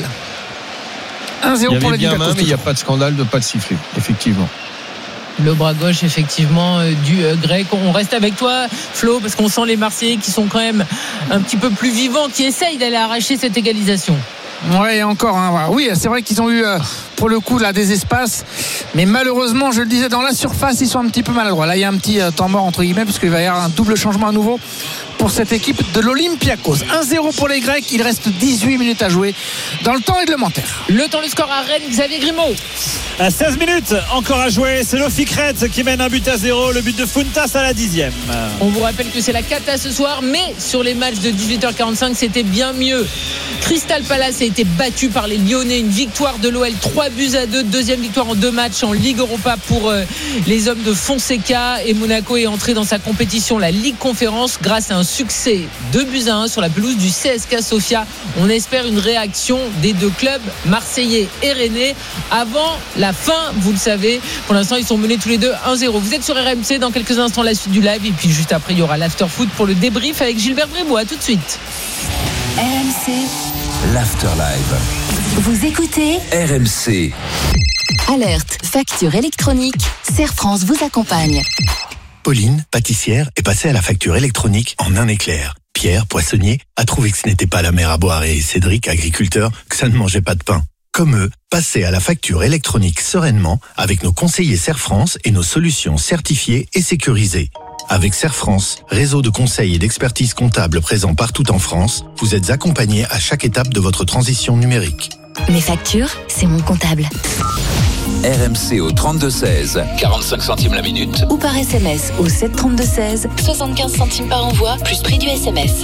Speaker 9: un
Speaker 1: Il
Speaker 9: zéro
Speaker 1: y
Speaker 9: pour
Speaker 1: avait
Speaker 9: les
Speaker 1: bien main,
Speaker 9: Olympiakos.
Speaker 1: mais il n'y a pas de scandale de pas de sifflet, effectivement.
Speaker 2: Le bras gauche effectivement euh, du euh, grec. On reste avec toi Flo parce qu'on sent les Marseillais qui sont quand même un petit peu plus vivants, qui essayent d'aller arracher cette égalisation.
Speaker 9: Ouais, et encore. Hein, oui, c'est vrai qu'ils ont eu euh, pour le coup là des espaces, mais malheureusement, je le disais, dans la surface, ils sont un petit peu maladroits. Là, il y a un petit euh, temps mort entre guillemets parce qu'il va y avoir un double changement à nouveau pour cette équipe de l'Olympiakos. un zéro pour les Grecs. Il reste dix-huit minutes à jouer dans le temps réglementaire.
Speaker 2: Le temps, le score à Rennes, Xavier Grimaud.
Speaker 8: À seize minutes encore à jouer, c'est l'Oficrette qui mène un but à zéro, le but de Funtas à la dixième.
Speaker 2: On vous rappelle que c'est la cata ce soir, mais sur les matchs de dix-huit heures quarante-cinq, c'était bien mieux. Crystal Palace a été battu par les Lyonnais, une victoire de l'O L, trois buts à deux, deuxième victoire en deux matchs en Ligue Europa pour euh, les hommes de Fonseca, et Monaco est entré dans sa compétition, la Ligue Conférence, grâce à un succès deux buts à un sur la pelouse du C S K Sofia. On espère une réaction des deux clubs marseillais et rennais avant la fin, vous le savez. Pour l'instant, ils sont menés tous les deux un zéro. Vous êtes sur R M C, dans quelques instants la suite du live, et puis juste après il y aura l'after foot pour le débrief avec Gilbert Brébois. À tout de suite.
Speaker 7: R M C,
Speaker 12: L'Afterlive.
Speaker 5: Vous écoutez
Speaker 12: R M C.
Speaker 5: Alerte, facture électronique, Serre France vous accompagne.
Speaker 14: Pauline, pâtissière, est passée à la facture électronique en un éclair. Pierre, poissonnier, a trouvé que ce n'était pas la mer à boire et Cédric, agriculteur, que ça ne mangeait pas de pain. Comme eux, passez à la facture électronique sereinement avec nos conseillers Serfrance et nos solutions certifiées et sécurisées. Avec Serfrance, réseau de conseils et d'expertise comptable présent partout en France, vous êtes accompagnés à chaque étape de votre transition numérique.
Speaker 5: Mes factures, c'est mon comptable.
Speaker 15: R M C au trente-deux seize, quarante-cinq centimes la minute.
Speaker 5: Ou par S M S au sept trente-deux seize, soixante-quinze centimes par envoi, plus prix du S M S.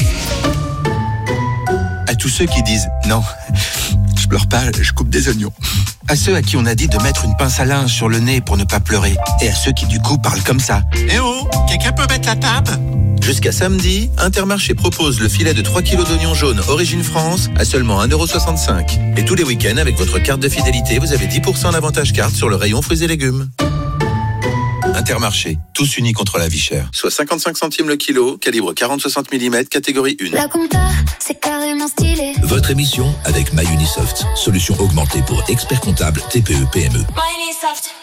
Speaker 16: À tous ceux qui disent « Non, je pleure pas, je coupe des oignons ». À ceux à qui on a dit de mettre une pince à linge sur le nez pour ne pas pleurer. Et à ceux qui du coup parlent comme ça. « Eh oh, quelqu'un peut mettre la table ?»
Speaker 10: Jusqu'à samedi, Intermarché propose le filet de trois kilos d'oignons jaunes Origine France à seulement un euro soixante-cinq. Et tous les week-ends, avec votre carte de fidélité, vous avez dix pour cent d'avantage carte sur le rayon fruits et légumes. Intermarché, tous unis contre la vie chère. Soit cinquante-cinq centimes le kilo, calibre quarante à soixante millimètres, catégorie un.
Speaker 17: La compta, c'est carrément stylé.
Speaker 18: Votre émission avec MyUnisoft, solution augmentée pour experts comptables T P E P M E.
Speaker 17: MyUnisoft.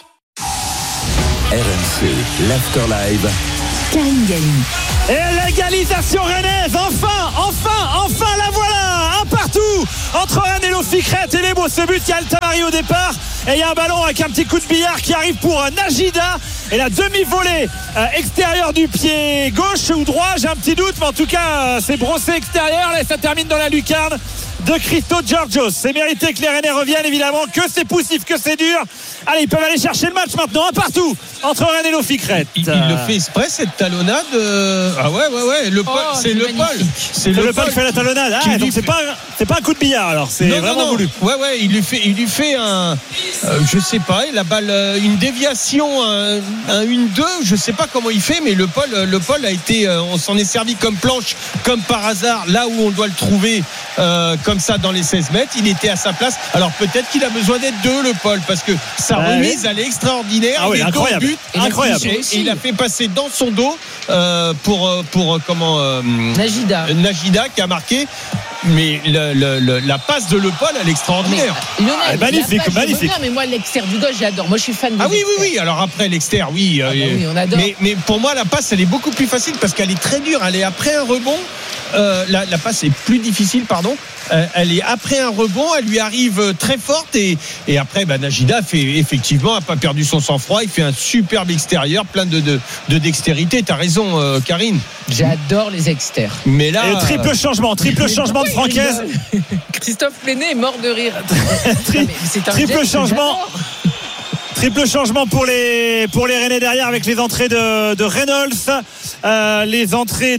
Speaker 15: R M C, l'After Live.
Speaker 5: Karine Galli.
Speaker 8: Et l'égalisation rennaise, enfin, enfin, enfin la voilà. Un partout entre Rennes et l'Oficrette. Et les beaux, ce but, il y a Altamari au départ. Et il y a un ballon avec un petit coup de billard qui arrive pour Najida. Et la demi-volée euh, extérieure du pied gauche ou droit, j'ai un petit doute, mais en tout cas, euh, c'est brossé extérieur. Là, ça termine dans la lucarne de Christo Georgios. C'est mérité que les Rennais reviennent, évidemment, que c'est poussif, que c'est dur. Allez, ils peuvent aller chercher le match maintenant, un partout entre Rennes et l'Oficrette.
Speaker 1: Il, il le fait exprès, cette talonnade. Euh... Ah ouais, ouais, ouais. Le
Speaker 2: oh,
Speaker 1: Paul, c'est, c'est le Paul.
Speaker 8: C'est le, le Paul qui fait la talonnade. Ah, donc c'est fait... pas, c'est pas un coup de billard, alors. C'est non, vraiment non, non. voulu.
Speaker 1: Ouais, ouais, il lui fait, il lui fait un, euh, je sais pas, la balle, euh, une déviation, un, un une deux, je sais pas comment il fait, mais le Paul, le Paul a été, euh, on s'en est servi comme planche, comme par hasard, là où on doit le trouver, euh, comme ça dans les seize mètres. Il était à sa place. Alors peut-être qu'il a besoin d'être deux, le Paul, parce que sa ouais. remise, elle est extraordinaire.
Speaker 8: Ah oui, incroyable. But,
Speaker 1: et
Speaker 8: incroyable.
Speaker 1: Et, et il a fait passer dans son dos euh, pour, pour, comment euh,
Speaker 2: Najida.
Speaker 1: Najida qui a marqué. Mais le, le, le, la passe de Le Paul, elle est extraordinaire.
Speaker 2: Mais, Lionel,
Speaker 8: ah, magnifique,
Speaker 2: passe,
Speaker 8: magnifique.
Speaker 2: Bien, mais moi, l'extérieur du gauche, j'adore. Moi, je suis fan de
Speaker 1: Ah oui, oui, oui. Alors après, l'extérieur, oui.
Speaker 2: Ah bah oui, on adore.
Speaker 1: Mais, mais pour moi, la passe, elle est beaucoup plus facile parce qu'elle est très dure. Elle est après un rebond. Euh, la, la passe est plus difficile, pardon. Euh, elle est après un rebond, elle lui arrive très forte et, et après, bah, Najida fait effectivement, n'a pas perdu son sang-froid. Il fait un superbe extérieur, plein de, de, de dextérité. T'as raison, euh, Karine.
Speaker 2: J'adore les extérieurs.
Speaker 1: Mais là,
Speaker 8: et triple changement, triple changement de Francaise.
Speaker 2: Christophe Plenet est mort de rire.
Speaker 8: Tri- c'est un triple geste, changement. Triple changement pour les pour les Rennais derrière avec les entrées de, de Reynolds, euh, les entrées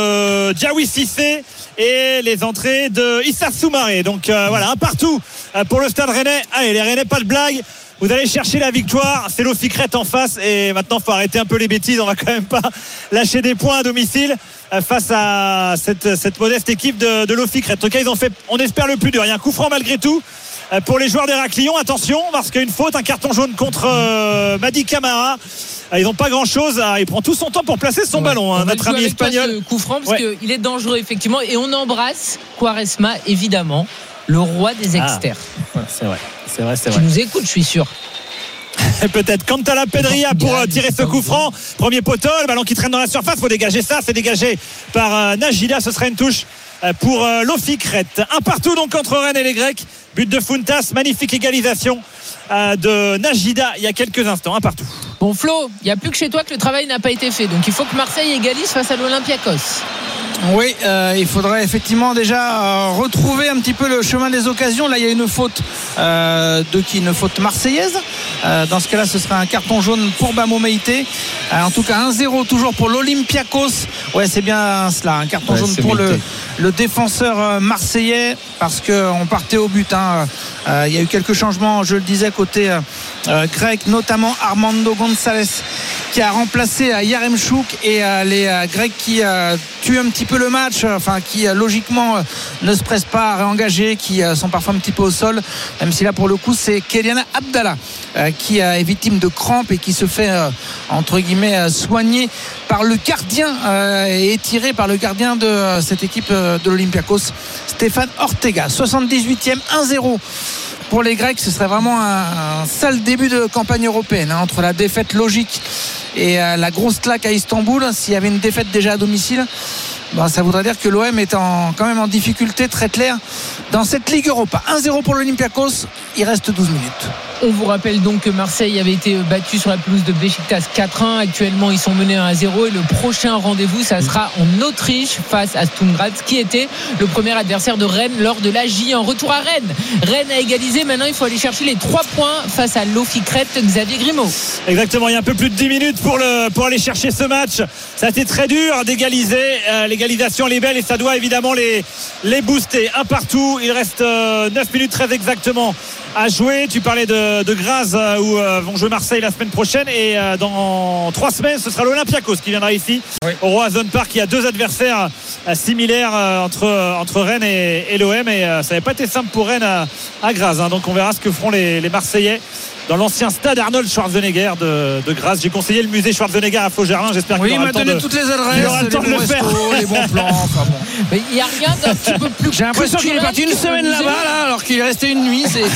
Speaker 8: de Diawy Cissé et les entrées de Issa Soumaré. Donc euh, voilà, un partout pour le Stade Rennais. Allez, les Rennais, pas de blague. Vous allez chercher la victoire. C'est l'Oficrette en face et maintenant faut arrêter un peu les bêtises. On va quand même pas lâcher des points à domicile face à cette, cette modeste équipe de, de l'Oficrette. En tout cas, ils ont fait, on espère le plus dur. Il y a un coup franc malgré tout. Pour les joueurs d'Héraclion, attention, parce qu'il y a une faute, un carton jaune contre euh, Madi Camara. Ils n'ont pas grand chose. Il prend tout son temps pour placer son ouais. ballon, hein, notre ami espagnol.
Speaker 2: Ce coup franc, parce ouais. qu'il est dangereux, effectivement. Et on embrasse Quaresma, évidemment, le roi des exters.
Speaker 8: Ah. Ouais, c'est vrai, c'est vrai, c'est
Speaker 2: vrai.
Speaker 8: Qui
Speaker 2: nous écoute, je suis sûr.
Speaker 8: Peut-être Cantala Pedria pour euh, tirer ce coup franc. Premier poteau, le ballon qui traîne dans la surface. Il faut dégager ça. C'est dégagé par euh, Najida. Ce sera une touche euh, pour euh, l'Oficrette. Un partout donc entre Rennes et les Grecs. But de Fountas. Magnifique égalisation euh, de Najida il y a quelques instants. Un partout.
Speaker 2: Bon Flo, il n'y a plus que chez toi que le travail n'a pas été fait. Donc il faut que Marseille égalise face à l'Olympiakos.
Speaker 9: Oui, euh, il faudrait effectivement déjà euh, retrouver un petit peu le chemin des occasions. Là, il y a une faute euh, de qui Une faute marseillaise. Euh, dans ce cas-là, ce sera un carton jaune pour Bamo Meïté. Euh, en tout cas, un zéro toujours pour l'Olympiakos. Ouais, c'est bien cela. Un carton ouais, jaune pour le, le défenseur marseillais parce qu'on partait au but. Hein. Euh, il y a eu quelques changements, je le disais, côté euh, grec, notamment Armando González qui a remplacé euh, Yaremchuk et euh, les euh, Grecs qui euh, tuent un petit peu le match, euh, enfin qui euh, logiquement euh, ne se pressent pas à réengager, qui euh, sont parfois un petit peu au sol, même si là pour le coup c'est Kéliana Abdallah euh, qui euh, est victime de crampes et qui se fait euh, entre guillemets euh, soigner par le gardien euh, et étiré par le gardien de euh, cette équipe euh, de l'Olympiakos, Stéphane Ortega. soixante-dix-huitième, un zéro pour les Grecs. Ce serait vraiment un, un sale début de campagne européenne hein, entre la défaite logique et euh, la grosse claque à Istanbul. S'il y avait une défaite déjà à domicile, ben, ça voudrait dire que l'O M est en, quand même en difficulté très claire dans cette Ligue Europa. un zéro pour l'Olympiakos, il reste douze minutes.
Speaker 2: On vous rappelle donc que Marseille avait été battu sur la pelouse de Beşiktaş quatre un. Actuellement, ils sont menés un à zéro et le prochain rendez-vous, ça sera en Autriche face à Sturm Graz, qui était le premier adversaire de Rennes lors de la J un. Retour à Rennes. Rennes a égalisé. Maintenant, il faut aller chercher les trois points face à l'Ofi Crète. Xavier Grimaud.
Speaker 8: Exactement. Il y a un peu plus de dix minutes pour, le, pour aller chercher ce match. Ça a été très dur d'égaliser. Euh, l'égalisation, elle est belle et ça doit évidemment les, les booster. Un partout. Il reste euh, neuf minutes très exactement à jouer. Tu parlais de, de Graz euh, où euh, vont jouer Marseille la semaine prochaine et euh, dans trois semaines ce sera l'Olympiakos qui viendra ici oui. au Roazhon Park. Il y a deux adversaires euh, similaires euh, entre, euh, entre Rennes et, et l'O M et euh, ça n'avait pas été simple pour Rennes à, à Graz hein. Donc on verra ce que feront les, les Marseillais dans l'ancien stade Arnold Schwarzenegger de, de Graz. J'ai conseillé le musée Schwarzenegger à Faux-Germain. J'espère
Speaker 9: oui,
Speaker 8: qu'il aura le temps de,
Speaker 9: toutes les adresses,
Speaker 8: aura le temps
Speaker 9: les,
Speaker 8: de
Speaker 9: bons
Speaker 8: le faire.
Speaker 9: restos, les bons plans. Enfin bon.
Speaker 2: Mais il n'y a rien d'un petit peu plus.
Speaker 9: J'ai l'impression qu'il est parti une semaine là-bas là, alors qu'il est resté une nuit. C'est,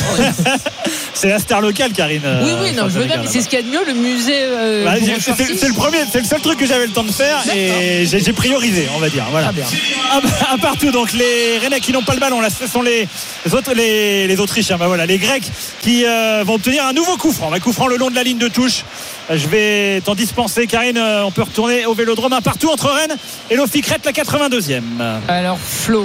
Speaker 8: c'est la star locale, Karine.
Speaker 2: Oui, oui, non, je veux dire, mais c'est ce qu'il y a de mieux, le musée. Euh,
Speaker 8: bah, c'est, c'est, c'est le premier, c'est le seul truc que j'avais le temps de faire et j'ai, j'ai priorisé, on va dire. Voilà. Ah, bien. Un, un partout. Donc les Rennais qui n'ont pas le ballon, là, ce sont les, les autres, les, les Autrichiens. Bah voilà, les Grecs qui euh, vont obtenir un nouveau coup franc. Un coup franc le long de la ligne de touche. Je vais t'en dispenser, Karine. On peut retourner au Vélodrome. Un partout entre Rennes et l'Ofi Crète, la quatre-vingt-deuxième.
Speaker 2: Alors Flo,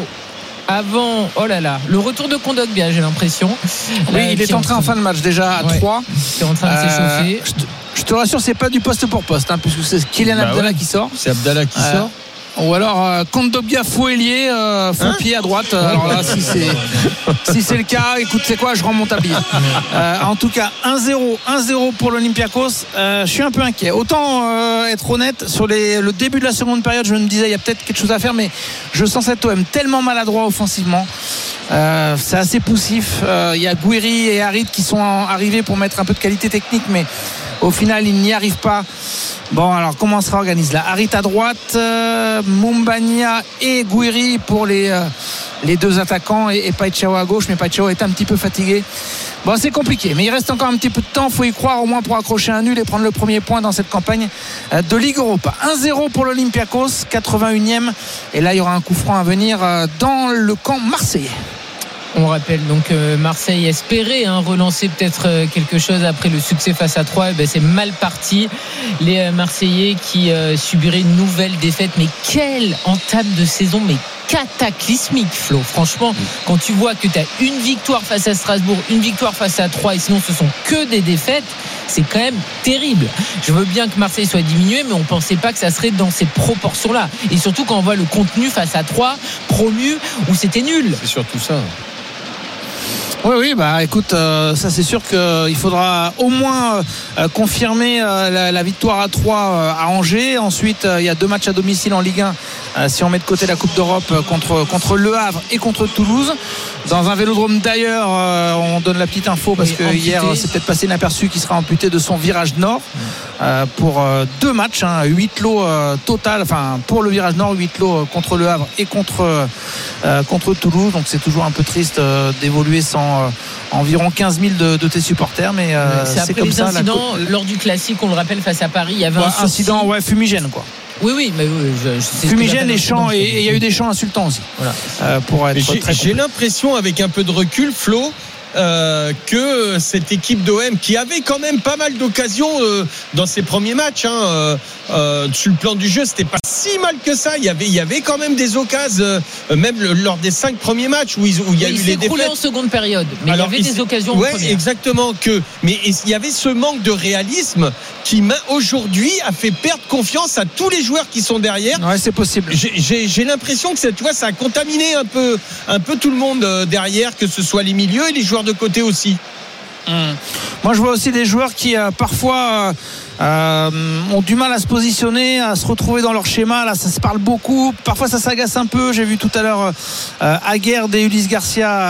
Speaker 2: avant, oh là là, le retour de Kondogbia, j'ai l'impression.
Speaker 9: Oui, euh, il est entré en fin de match déjà à ouais, trois.
Speaker 2: C'est en train de euh, s'échauffer.
Speaker 9: Je te, je te rassure, c'est pas du poste pour poste, hein, puisque c'est Kylian bah Abdallah ouais. qui sort.
Speaker 1: C'est Abdallah qui euh, sort.
Speaker 9: Ou alors euh, Kondogbia Fouelier euh, fond hein pied à droite. Euh, alors là, si c'est si c'est le cas, écoute, c'est quoi, je rends mon tablier. Euh, en tout cas, un zéro pour l'Olympiakos. Euh, je suis un peu inquiet. Autant euh, être honnête, sur les, le début de la seconde période, je me disais il y a peut-être quelque chose à faire, mais je sens cet O M tellement maladroit offensivement. Euh, c'est assez poussif. Il euh, y a Gouiri et Harit qui sont arrivés pour mettre un peu de qualité technique, mais au final, ils n'y arrivent pas. Bon, alors comment on se réorganise là? Harit à droite, euh, Mumbagna et Gouiri pour les, euh, les deux attaquants et, et Païchao à gauche, mais Païchao est un petit peu fatigué. Bon, c'est compliqué, mais il reste encore un petit peu de temps. Il faut y croire au moins pour accrocher un nul et prendre le premier point dans cette campagne de Ligue Europa. un zéro pour l'Olympiakos, quatre-vingt-unième. Et là, il y aura un coup franc à venir dans le camp marseillais.
Speaker 2: On rappelle donc euh, Marseille espérait hein, relancer peut-être euh, quelque chose après le succès face à Troyes. Eh ben, c'est mal parti. Les euh, Marseillais qui euh, subiraient une nouvelle défaite. Mais quelle entame de saison, mais cataclysmique, Flo. Franchement, quand tu vois que tu as une victoire face à Strasbourg, une victoire face à Troyes, et sinon ce sont que des défaites, c'est quand même terrible. Je veux bien que Marseille soit diminué, mais on ne pensait pas que ça serait dans ces proportions-là. Et surtout quand on voit le contenu face à Troyes, promu, où c'était nul.
Speaker 1: C'est surtout ça.
Speaker 9: Oui, oui, bah écoute, euh, ça c'est sûr qu'il faudra au moins euh, confirmer euh, la, la victoire à trois euh, à Angers. Ensuite, il euh, y a deux matchs à domicile en Ligue un. Euh, si on met de côté la Coupe d'Europe euh, contre, contre Le Havre et contre Toulouse. Dans un Vélodrome d'ailleurs, euh, on donne la petite info parce oui, que amputé. Hier c'est peut-être passé inaperçu qu'il sera amputé de son virage nord euh, pour euh, deux matchs, hein, huit lots euh, total, enfin pour le virage nord, huit lots euh, contre Le Havre et contre, euh, contre Toulouse. Donc c'est toujours un peu triste euh, d'évoluer sans euh, environ quinze mille de, de tes supporters, mais euh,
Speaker 2: c'est,
Speaker 9: c'est comme
Speaker 2: les
Speaker 9: ça.
Speaker 2: Incidents, la... Lors du classique, on le rappelle, face à Paris, il y avait
Speaker 9: ouais,
Speaker 2: un
Speaker 9: incident ouais, fumigène quoi.
Speaker 2: Oui, oui, mais oui, je, je
Speaker 9: fumigène et chants, et il y a eu des chants insultants aussi. Voilà. Euh, pour être
Speaker 1: j'ai,
Speaker 9: très
Speaker 1: j'ai l'impression, avec un peu de recul, Flo, Euh, que cette équipe d'O M qui avait quand même pas mal d'occasions euh, dans ses premiers matchs hein, euh, euh, sur le plan du jeu, c'était pas si mal que ça. Il y avait, il y avait quand même des occasions, euh, même le, lors des cinq premiers matchs où, ils, où il y a
Speaker 2: oui,
Speaker 1: eu
Speaker 2: il
Speaker 1: les
Speaker 2: s'est écroulé
Speaker 1: défaites
Speaker 2: en seconde période, mais alors, il y avait il des occasions
Speaker 1: ouais,
Speaker 2: en première.
Speaker 1: Exactement. Que, mais il y avait ce manque de réalisme qui aujourd'hui a fait perdre confiance à tous les joueurs qui sont derrière.
Speaker 9: Ouais, c'est possible.
Speaker 1: J'ai, j'ai, j'ai l'impression que tu vois, ça a contaminé un peu, un peu tout le monde derrière, que ce soit les milieux et les joueurs de côté aussi.
Speaker 9: Mmh. Moi je vois aussi des joueurs qui euh, parfois euh, euh, ont du mal à se positionner, à se retrouver dans leur schéma. Là ça se parle beaucoup, parfois ça s'agace un peu. J'ai vu tout à l'heure euh, Aguerd et Ulysse Garcia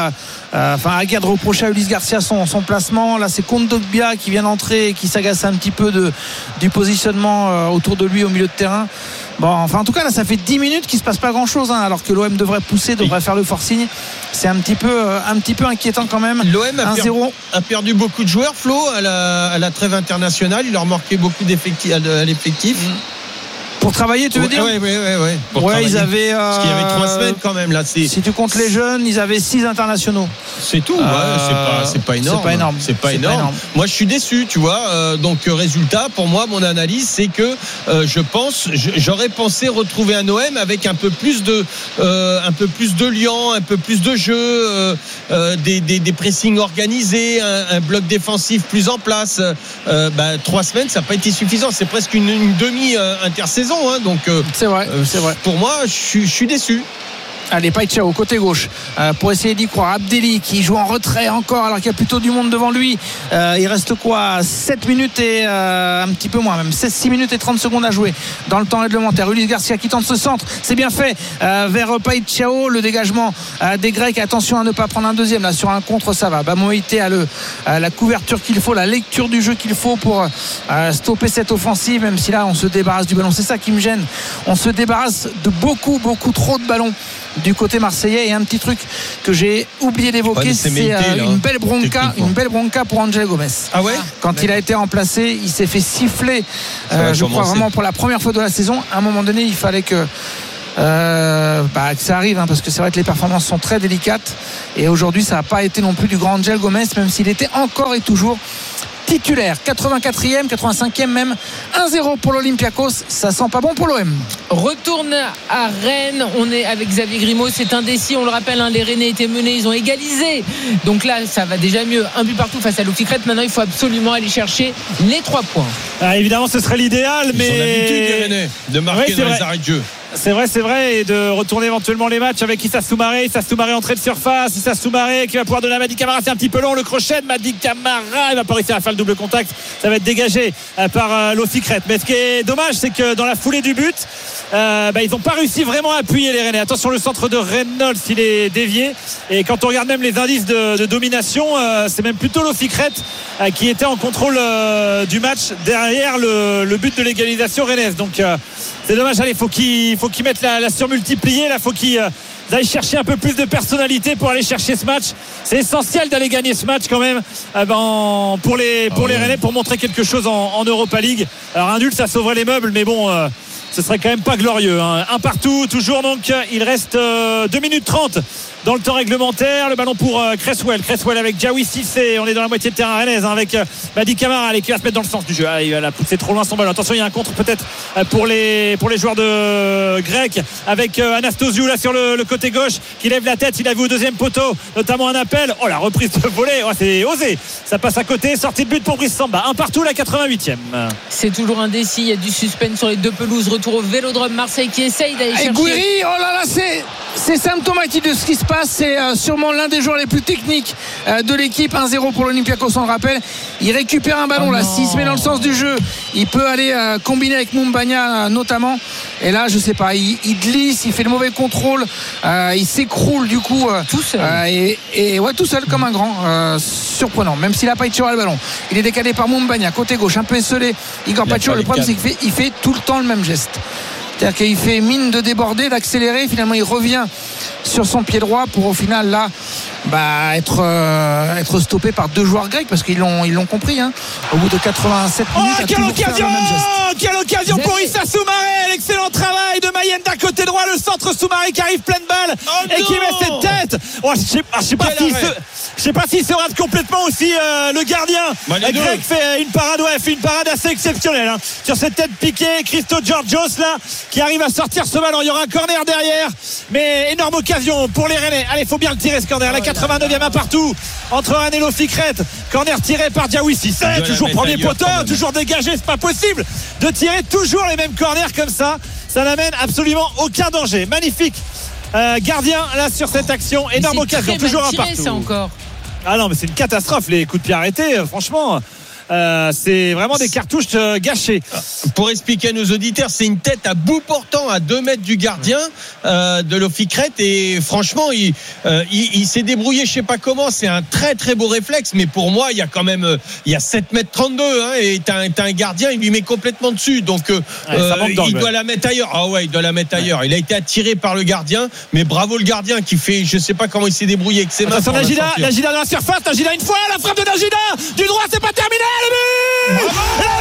Speaker 9: euh, enfin Aguerd reprochait à Ulysse Garcia son, son placement. Là c'est Kondogbia qui vient d'entrer et qui s'agace un petit peu de, du positionnement euh, autour de lui au milieu de terrain. Bon, enfin en tout cas là ça fait dix minutes qu'il se passe pas grand chose hein, alors que l'O M devrait pousser, devrait faire le forcing. C'est un petit peu euh, un petit peu inquiétant quand même.
Speaker 1: L'O M a, per- a perdu beaucoup de joueurs, Flo, à la, à la trêve internationale. Il leur manquait beaucoup d'effectifs à l'effectif. Mmh.
Speaker 9: Pour travailler, tu veux
Speaker 1: ouais,
Speaker 9: dire?
Speaker 1: Oui, oui, oui. oui.
Speaker 9: Ouais, ils avaient. Euh,
Speaker 1: Parce qu'il y avait trois semaines quand même là. C'est...
Speaker 9: Si tu comptes les jeunes, ils avaient six internationaux.
Speaker 1: C'est tout. Euh, ouais, c'est pas, c'est pas énorme.
Speaker 9: C'est pas énorme.
Speaker 1: C'est pas,
Speaker 9: c'est
Speaker 1: énorme.
Speaker 9: pas énorme.
Speaker 1: Moi, je suis déçu, tu vois. Euh, donc, résultat, pour moi, mon analyse, c'est que euh, je pense, j'aurais pensé retrouver un O M avec un peu plus de, euh, un peu plus de liant, un peu plus de jeu, euh, euh, des, des, des pressings organisés, un, un bloc défensif plus en place. Euh, bah, trois semaines, ça n'a pas été suffisant. C'est presque une, une demi-intersaison, hein, donc. Euh,
Speaker 9: C'est vrai, euh, c'est vrai.
Speaker 1: Pour moi, je suis, je suis déçu.
Speaker 9: Allez, Païtchao, côté gauche, euh, pour essayer d'y croire. Abdelli qui joue en retrait encore alors qu'il y a plutôt du monde devant lui. Euh, il reste quoi, sept minutes et euh, un petit peu moins même, six minutes et trente secondes à jouer dans le temps réglementaire. Ulysse Garcia qui tente ce centre, c'est bien fait euh, vers Païtchao, le dégagement euh, des Grecs. Attention à ne pas prendre un deuxième là sur un contre, ça va. Bamoïté a le, euh, la couverture qu'il faut, la lecture du jeu qu'il faut pour euh, stopper cette offensive, même si là on se débarrasse du ballon. C'est ça qui me gêne. On se débarrasse de beaucoup, beaucoup trop de ballons du côté marseillais. Et un petit truc que j'ai oublié d'évoquer, c'est euh, une belle bronca une belle bronca pour Angel Gomez.
Speaker 1: Ah ouais,
Speaker 9: quand il a été remplacé, il s'est fait siffler euh, je crois vraiment pour la première fois de la saison. À un moment donné, il fallait que Euh, bah, que ça arrive hein, parce que c'est vrai que les performances sont très délicates et aujourd'hui ça n'a pas été non plus du grand Angel Gomez, même s'il était encore et toujours titulaire. Quatre-vingt-quatrième, quatre-vingt-cinquième même, un zéro pour l'Olympiakos, ça sent pas bon pour l'O M.
Speaker 2: Retourne à Rennes, on est avec Xavier Grimaud, c'est indécis, on le rappelle hein, les Rennais étaient menés, ils ont égalisé, donc là ça va déjà mieux, un but partout face à l'Oficrette. Maintenant il faut absolument aller chercher les trois points.
Speaker 8: Ah, évidemment ce serait l'idéal,
Speaker 1: ils
Speaker 8: mais
Speaker 1: ont l'habitude les Rennais de marquer ouais, dans vrai. les arrêts de jeu.
Speaker 8: C'est vrai, c'est vrai, et de retourner éventuellement les matchs avec Issa Soumaré. Issa Soumaré entrée de surface, Issa Soumaré qui va pouvoir donner à Madi Camara, c'est un petit peu long le crochet de Madi Camara, il va pas réussir à faire le double contact, ça va être dégagé par l'Oficrette. Mais ce qui est dommage, c'est que dans la foulée du but, euh, bah, ils n'ont pas réussi vraiment à appuyer les Rennais. Attention, le centre de Reynolds, il est dévié, et quand on regarde même les indices de, de domination, euh, c'est même plutôt l'Oficrette euh, qui était en contrôle euh, du match derrière le, le but de l'égalisation rennaise. Donc euh, c'est dommage. Allez, faut qu'il faut qu'ils mettent la, la surmultipliée là, faut qu'ils euh, aillent chercher un peu plus de personnalité pour aller chercher ce match. C'est essentiel d'aller gagner ce match quand même euh, ben, pour les pour oh, les Rennais, pour montrer quelque chose en, en Europa League. Alors un nul ça sauverait les meubles, mais bon euh, ce serait quand même pas glorieux hein. Un partout toujours, donc il reste euh, deux minutes trente dans le temps réglementaire. Le ballon pour euh, Cresswell Cresswell avec Diawy Cissé, on est dans la moitié de terrain rennaise hein, avec euh, Madi Camara allez, qui va se mettre dans le sens du jeu. Ah, il va pousser trop loin son ballon. Attention, il y a un contre peut-être euh, pour les pour les joueurs de euh, Grec avec euh, Anastasiou là sur le, le côté gauche qui lève la tête. Il a vu au deuxième poteau notamment un appel. Oh, la reprise de volée, oh, c'est osé, ça passe à côté. Sortie de but pour Brice Samba, un partout, la quatre-vingt-huitième.
Speaker 2: C'est toujours indécis, il y a du suspense sur les deux pelouses. Retour au Vélodrome Marseille qui essaye d'aller chercher.
Speaker 9: Gouiri, oh là là, c'est c'est symptomatique de ce qui se passe. C'est euh, sûrement l'un des joueurs les plus techniques euh, de l'équipe. Un zéro pour l'Olympiakos, on le rappelle. Il récupère un ballon oh là, s'il se met dans le sens du jeu, il peut aller euh, combiner avec Moumbagna euh, notamment. Et là, je sais pas, il, il glisse, il fait le mauvais contrôle, euh, il s'écroule du coup euh,
Speaker 2: tout seul.
Speaker 9: Euh, et, et ouais, tout seul comme un grand, euh, surprenant. Même s'il a pas tiré le ballon, il est décalé par Moumbagna côté gauche, un peu esselé. Igor Pacho, le problème c'est qu'il fait, il fait tout le temps le même geste. C'est-à-dire qu'il fait mine de déborder, d'accélérer, finalement il revient sur son pied droit pour au final là bah, être, euh, être stoppé par deux joueurs grecs, parce qu'ils l'ont, ils l'ont compris hein. Au bout de quatre-vingt-sept minutes,
Speaker 8: oh, quelle occasion, quelle occasion pour Issa Soumaré, l'excellent travail de Mayenne d'un côté droit, le centre Soumaré qui arrive pleine balle oh et qui met cette tête. Oh, je sais, je sais pas si je sais pas s'il se rate complètement aussi euh, le gardien bah, grec fait une parade, ouais, fait une parade assez exceptionnelle hein, sur cette tête piquée. Christo Georgios là qui arrive à sortir ce ballon. Il y aura un corner derrière, mais énorme occasion pour les Rennais. Allez, faut bien le tirer ce corner. La quatre-vingt-neuvième à partout entre Rennes et l'Oficrette. Corner tiré par Diawy Cissé, toujours premier poteau, toujours dégagé. C'est pas possible de tirer toujours les mêmes corners comme ça. Ça n'amène absolument aucun danger. Magnifique euh, gardien là sur cette action. Énorme occasion, toujours un partout.
Speaker 2: Ça encore.
Speaker 8: Ah non, mais c'est une catastrophe les coups de pied arrêtés. Franchement, Euh, c'est vraiment des cartouches euh, gâchées.
Speaker 1: Pour expliquer à nos auditeurs, c'est une tête à bout portant à deux mètres du gardien euh, de l'Oficret et franchement, il, euh, il, il s'est débrouillé, je sais pas comment. C'est un très très beau réflexe, mais pour moi, il y a quand même euh, il y a sept mètres trente-deux hein, et t'as un, t'as un gardien, il lui met complètement dessus, donc euh,
Speaker 8: ouais, euh,
Speaker 1: il doit la mettre ailleurs. Ah ouais, il doit la mettre ailleurs. Il a été attiré par le gardien, mais bravo le gardien qui fait, je sais pas comment il s'est débrouillé avec ses mains.
Speaker 8: Attention, Najida, Najida dans la surface, Najida une fois, la frappe de Najida du droit, c'est pas terminé, le but, le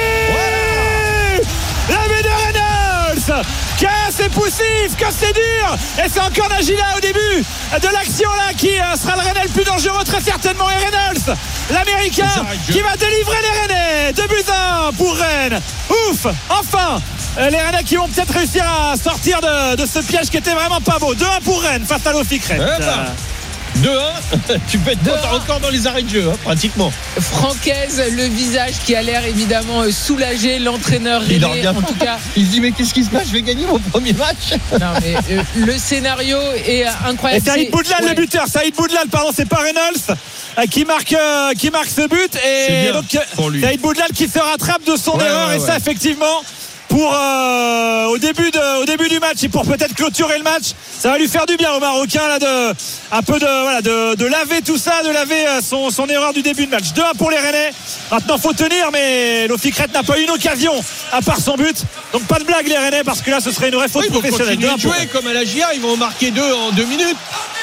Speaker 8: but, le but de Reynolds. Que c'est poussif, que c'est dur. Et c'est encore Najida au début de l'action là qui sera le Rennais le plus dangereux très certainement. Et Reynolds, l'Américain, qui va délivrer les Rennais. deux buts à un pour Rennes. Ouf, enfin les Rennais qui vont peut-être réussir à sortir de, de ce piège qui était vraiment pas beau. deux un pour Rennes face à l'Oficret.
Speaker 1: Eh ben. deux un, tu peux être content encore dans les arrêts de jeu, hein, pratiquement.
Speaker 2: Francaise, le visage qui a l'air évidemment soulagé, l'entraîneur René, en tout cas.
Speaker 1: Il se dit mais qu'est-ce qui se passe, je vais gagner mon premier match.
Speaker 2: Non mais euh, le scénario est incroyable.
Speaker 8: Et Saïd Boudlal, ouais. Le buteur, Saïd Boudlal, pardon, c'est pas Reynolds euh, qui marque euh, qui marque ce but et donc Saïd Boudlal qui se rattrape de son ouais, erreur ouais, et ouais. Ça effectivement. Pour euh, au début de, au début du match et pour peut-être clôturer le match, ça va lui faire du bien au Marocain là de un peu de voilà de, de laver tout ça, de laver son, son erreur du début de match. deux un pour les Rennais. Maintenant faut tenir, mais l'Oficret n'a pas eu une occasion à part son but. Donc pas de blague les Rennais parce que là ce serait une vraie faute
Speaker 1: oui,
Speaker 8: professionnelle.
Speaker 1: Ils vont continuer de jouer comme à la J A, ils vont en marquer deux en deux minutes.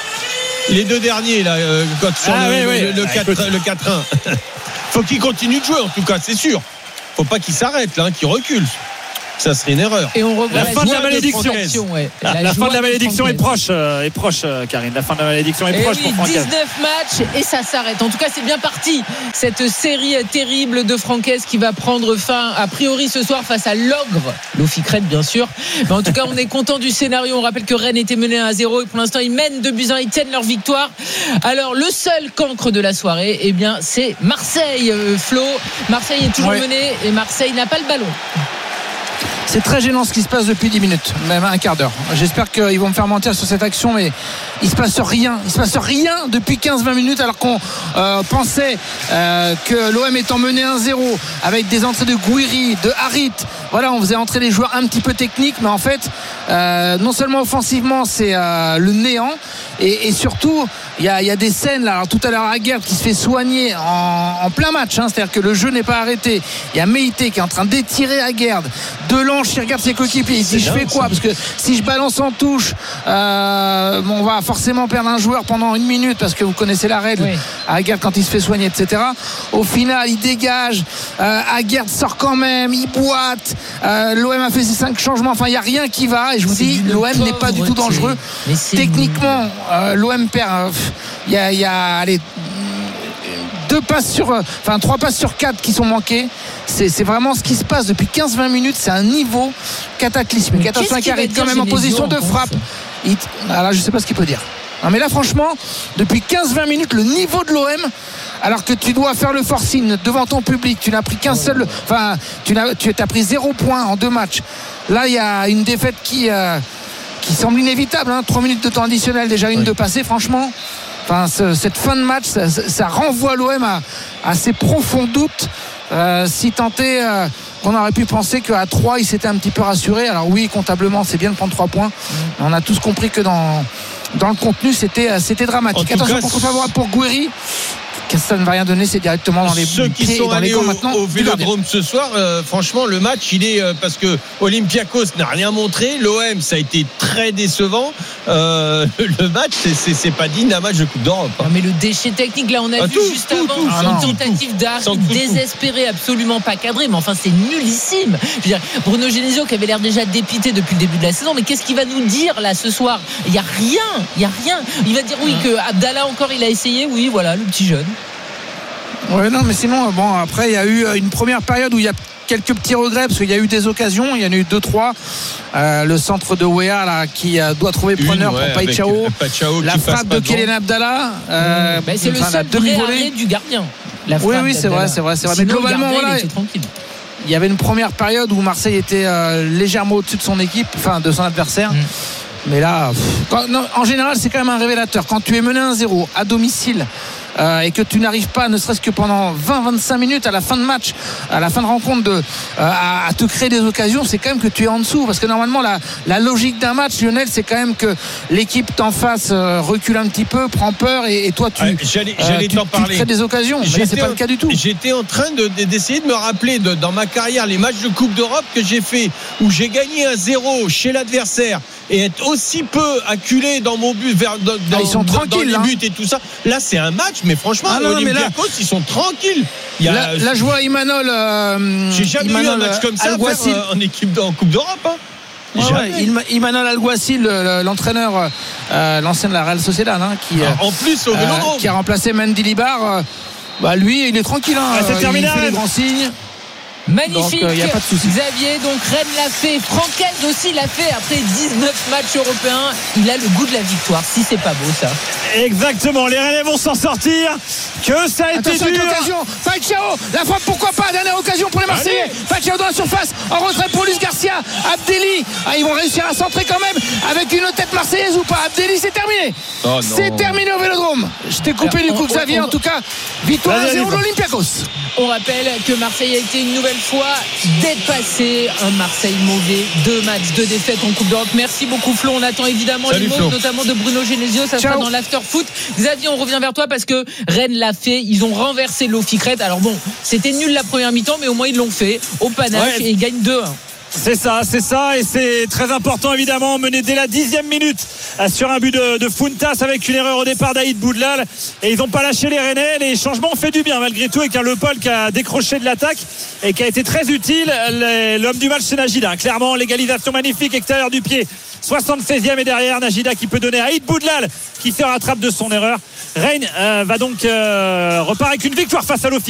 Speaker 1: Les deux derniers là, euh, sur ah, le, oui, le, oui. le, quatre, ah, le quatre un. Faut qu'ils continuent de jouer en tout cas, c'est sûr. Faut pas qu'ils s'arrêtent là, hein, qu'ils reculent. Ça serait une erreur.
Speaker 2: Et on revoit
Speaker 8: la, la fin de la malédiction.
Speaker 2: Ouais.
Speaker 8: La, la fin de la malédiction est proche, euh, est proche, euh, Karine. La fin de la malédiction est et proche
Speaker 2: oui,
Speaker 8: pour Francaise.
Speaker 2: dix-neuf matchs et ça s'arrête. En tout cas, c'est bien parti. Cette série terrible de Francaise qui va prendre fin a priori ce soir face à l'Ogre, l'Oficret bien sûr. Mais en tout cas, on est content du scénario. On rappelle que Rennes était mené à zéro et pour l'instant ils mènent deux buts à un. Ils tiennent leur victoire. Alors le seul cancre de la soirée, eh bien c'est Marseille. Euh, Flo, Marseille est toujours ouais. mené et Marseille n'a pas le ballon.
Speaker 9: C'est très gênant ce qui se passe depuis dix minutes, même un quart d'heure. J'espère qu'ils vont me faire mentir sur cette action, mais il se passe rien. Il se passe rien depuis quinze vingt minutes, alors qu'on euh, pensait euh, que l'O M étant mené un zéro avec des entrées de Gouiri, de Harit. Voilà, on faisait entrer les joueurs un petit peu techniques, mais en fait, euh, non seulement offensivement, c'est euh, le néant, et, et surtout, il y a, y a des scènes là. Alors, tout à l'heure, Aguerd qui se fait soigner en, en plein match, hein, c'est-à-dire que le jeu n'est pas arrêté. Il y a Meïté qui est en train d'étirer Aguerd. Delange qui regarde ses coéquipiers, il dit je fais quoi, parce que si je balance en touche euh, on va forcément perdre un joueur pendant une minute, parce que vous connaissez la règle. Oui. Aguerd quand il se fait soigner, etc. Au final il dégage, euh, Aguerd sort quand même, il boite, euh, l'O M a fait ses cinq changements, enfin il n'y a rien qui va, et je vous c'est dis l'O M n'est pas du tout dangereux techniquement. euh, l'O M perd, il euh, y, y a allez deux passes sur, enfin trois passes sur quatre qui sont manquées. C'est, c'est vraiment ce qui se passe depuis quinze vingt minutes. C'est un niveau cataclysmique. Attention, Aguerd est quand même en position de frappe. Il, alors, je ne sais pas ce qu'il peut dire. Non, mais là, franchement, depuis quinze vingt minutes, le niveau de l'O M, alors que tu dois faire le forcing devant ton public, tu n'as pris qu'un seul, enfin, tu n'as, tu as pris zéro point en deux matchs. Là, il y a une défaite qui, euh, qui semble inévitable. Hein. trois minutes de temps additionnel, déjà une oui. de passée, franchement. Enfin, ce, cette fin de match, ça, ça renvoie l'O M à, à ses profonds doutes. Euh, si tant est euh, qu'on aurait pu penser qu'à trois il s'était un petit peu rassuré. Alors oui, comptablement c'est bien de prendre trois points, mais on a tous compris que dans, dans le contenu c'était, c'était dramatique. Attention, contre favorable pour Gouiri, ça ne va rien donner, c'est directement dans les
Speaker 1: ceux qui
Speaker 9: pieds,
Speaker 1: sont
Speaker 9: dans
Speaker 1: allés
Speaker 9: les
Speaker 1: au,
Speaker 9: maintenant,
Speaker 1: au Vélodrome ce soir. Euh, franchement, le match, il est euh, parce que Olympiakos n'a rien montré. L'O M, ça a été très décevant. Euh, le match, c'est, c'est, c'est pas digne d'un match de Coupe d'Europe. Hein.
Speaker 2: Non, mais le déchet technique, là, on a ah, vu tout, juste tout, avant tout, ah, une tentative d'arrêt désespérée, absolument pas cadrée, mais enfin, c'est nullissime. Je veux dire, Bruno Genesio qui avait l'air déjà dépité depuis le début de la saison, mais qu'est-ce qu'il va nous dire là ce soir? Il n'y a rien, il y a rien. Il va dire oui que Abdallah encore, il a essayé, oui, voilà, le petit jeune.
Speaker 9: Ouais, non, mais sinon, bon, après, il y a eu une première période où il y a quelques petits regrets, parce qu'il y a eu des occasions, il y en a eu deux trois. Euh, le centre de Wea là qui euh, doit trouver preneur une, ouais, pour Païchao, la frappe de Kélen Abdallah, euh,
Speaker 2: mmh. c'est enfin, le seul vrai arrêt du gardien. La
Speaker 9: oui, oui, c'est vrai, c'est vrai, c'est vrai. Mais globalement, voilà, il y avait une première période où Marseille était euh, légèrement au-dessus de son équipe, enfin de son adversaire. Mmh. Mais là, pff, quand, non, en général, c'est quand même un révélateur. Quand tu es mené un zéro à domicile, euh, et que tu n'arrives pas, ne serait-ce que pendant vingt à vingt-cinq minutes à la fin de match, à la fin de rencontre, de, euh, à, à te créer des occasions, c'est quand même que tu es en dessous. Parce que normalement, la, la logique d'un match, Lionel, c'est quand même que l'équipe t'en face euh, recule un petit peu, prend peur, et, et toi, tu,
Speaker 1: ouais, j'allais, j'allais
Speaker 9: euh, tu,
Speaker 1: t'en parler.
Speaker 9: tu crées des occasions. Mais là, c'est pas
Speaker 1: en,
Speaker 9: le cas du tout.
Speaker 1: J'étais en train de, d'essayer de me rappeler de, dans ma carrière les matchs de Coupe d'Europe que j'ai fait, où j'ai gagné un zéro chez l'adversaire et être aussi peu acculé dans mon but vers dans,
Speaker 9: ah, ils sont
Speaker 1: dans,
Speaker 9: tranquilles,
Speaker 1: dans les buts
Speaker 9: hein.
Speaker 1: et tout ça. Là, c'est un match, mais franchement,
Speaker 9: ah, non,
Speaker 1: Olympiakos, là, ils sont tranquilles.
Speaker 9: Il y a, là, là, je vois Imanol. Euh,
Speaker 1: j'ai jamais
Speaker 9: Imanol,
Speaker 1: eu un match comme ça
Speaker 9: Alguacil.
Speaker 1: faire, euh, en équipe en Coupe d'Europe. Hein.
Speaker 9: Ouais, ouais, Imanol Alguacil, l'entraîneur, euh, l'ancien de la Real Sociedad, hein, qui,
Speaker 1: en plus, au
Speaker 9: euh, qui a remplacé Mendy Libar. Euh, bah, lui, il est tranquille. Hein,
Speaker 8: ah, c'est terminé.
Speaker 9: Il fait les grands signes.
Speaker 2: Magnifique,
Speaker 9: donc, euh, y a pas de souci.
Speaker 2: Xavier. Donc Rennes l'a fait, Francaise aussi l'a fait après dix-neuf matchs européens. Il a le goût de la victoire. Si c'est pas beau ça.
Speaker 8: Exactement, les Rennais vont s'en sortir. Que ça a
Speaker 9: Attention
Speaker 8: été dur.
Speaker 9: L'occasion, Falcao, la frappe, pourquoi pas, dernière occasion pour les Marseillais. Falcao dans la surface, en retrait pour Luis Garcia. Abdelli, ah, ils vont réussir à centrer quand même avec une tête marseillaise ou pas. Abdelli, c'est terminé.
Speaker 1: Oh,
Speaker 9: c'est terminé au Vélodrome. Je t'ai coupé alors, du coup, on, Xavier. On, on, en tout cas, victoire à zéro de l'Olympiakos.
Speaker 2: On rappelle que Marseille a été une nouvelle fois dépassé. Un Marseille mauvais, deux matchs, deux défaites en Coupe d'Europe. Merci beaucoup Flo. On attend évidemment Salut, les mots, Flo. Notamment de Bruno Genesio. Ça Ciao. Sera dans l'after foot. Xavier, on revient vers toi parce que Rennes l'a fait. Ils ont renversé l'Oficret. Alors bon, c'était nul la première mi-temps, mais au moins ils l'ont fait au panache ouais. Et ils gagnent deux un.
Speaker 8: C'est ça, c'est ça, et c'est très important évidemment, mené dès la dixième minute sur un but de, de Fountas avec une erreur au départ d'Aïd Boudlal, et ils n'ont pas lâché les Rennais. Les changements ont fait du bien malgré tout, avec un Le Paul qui a décroché de l'attaque et qui a été très utile. L'homme du match, c'est Najida, clairement. L'égalisation magnifique, extérieur du pied, soixante-seizième, et derrière Najida qui peut donner à Aïd Boudlal qui se rattrape de son erreur. Rennes euh, va donc euh, repart avec une victoire face à l'Office.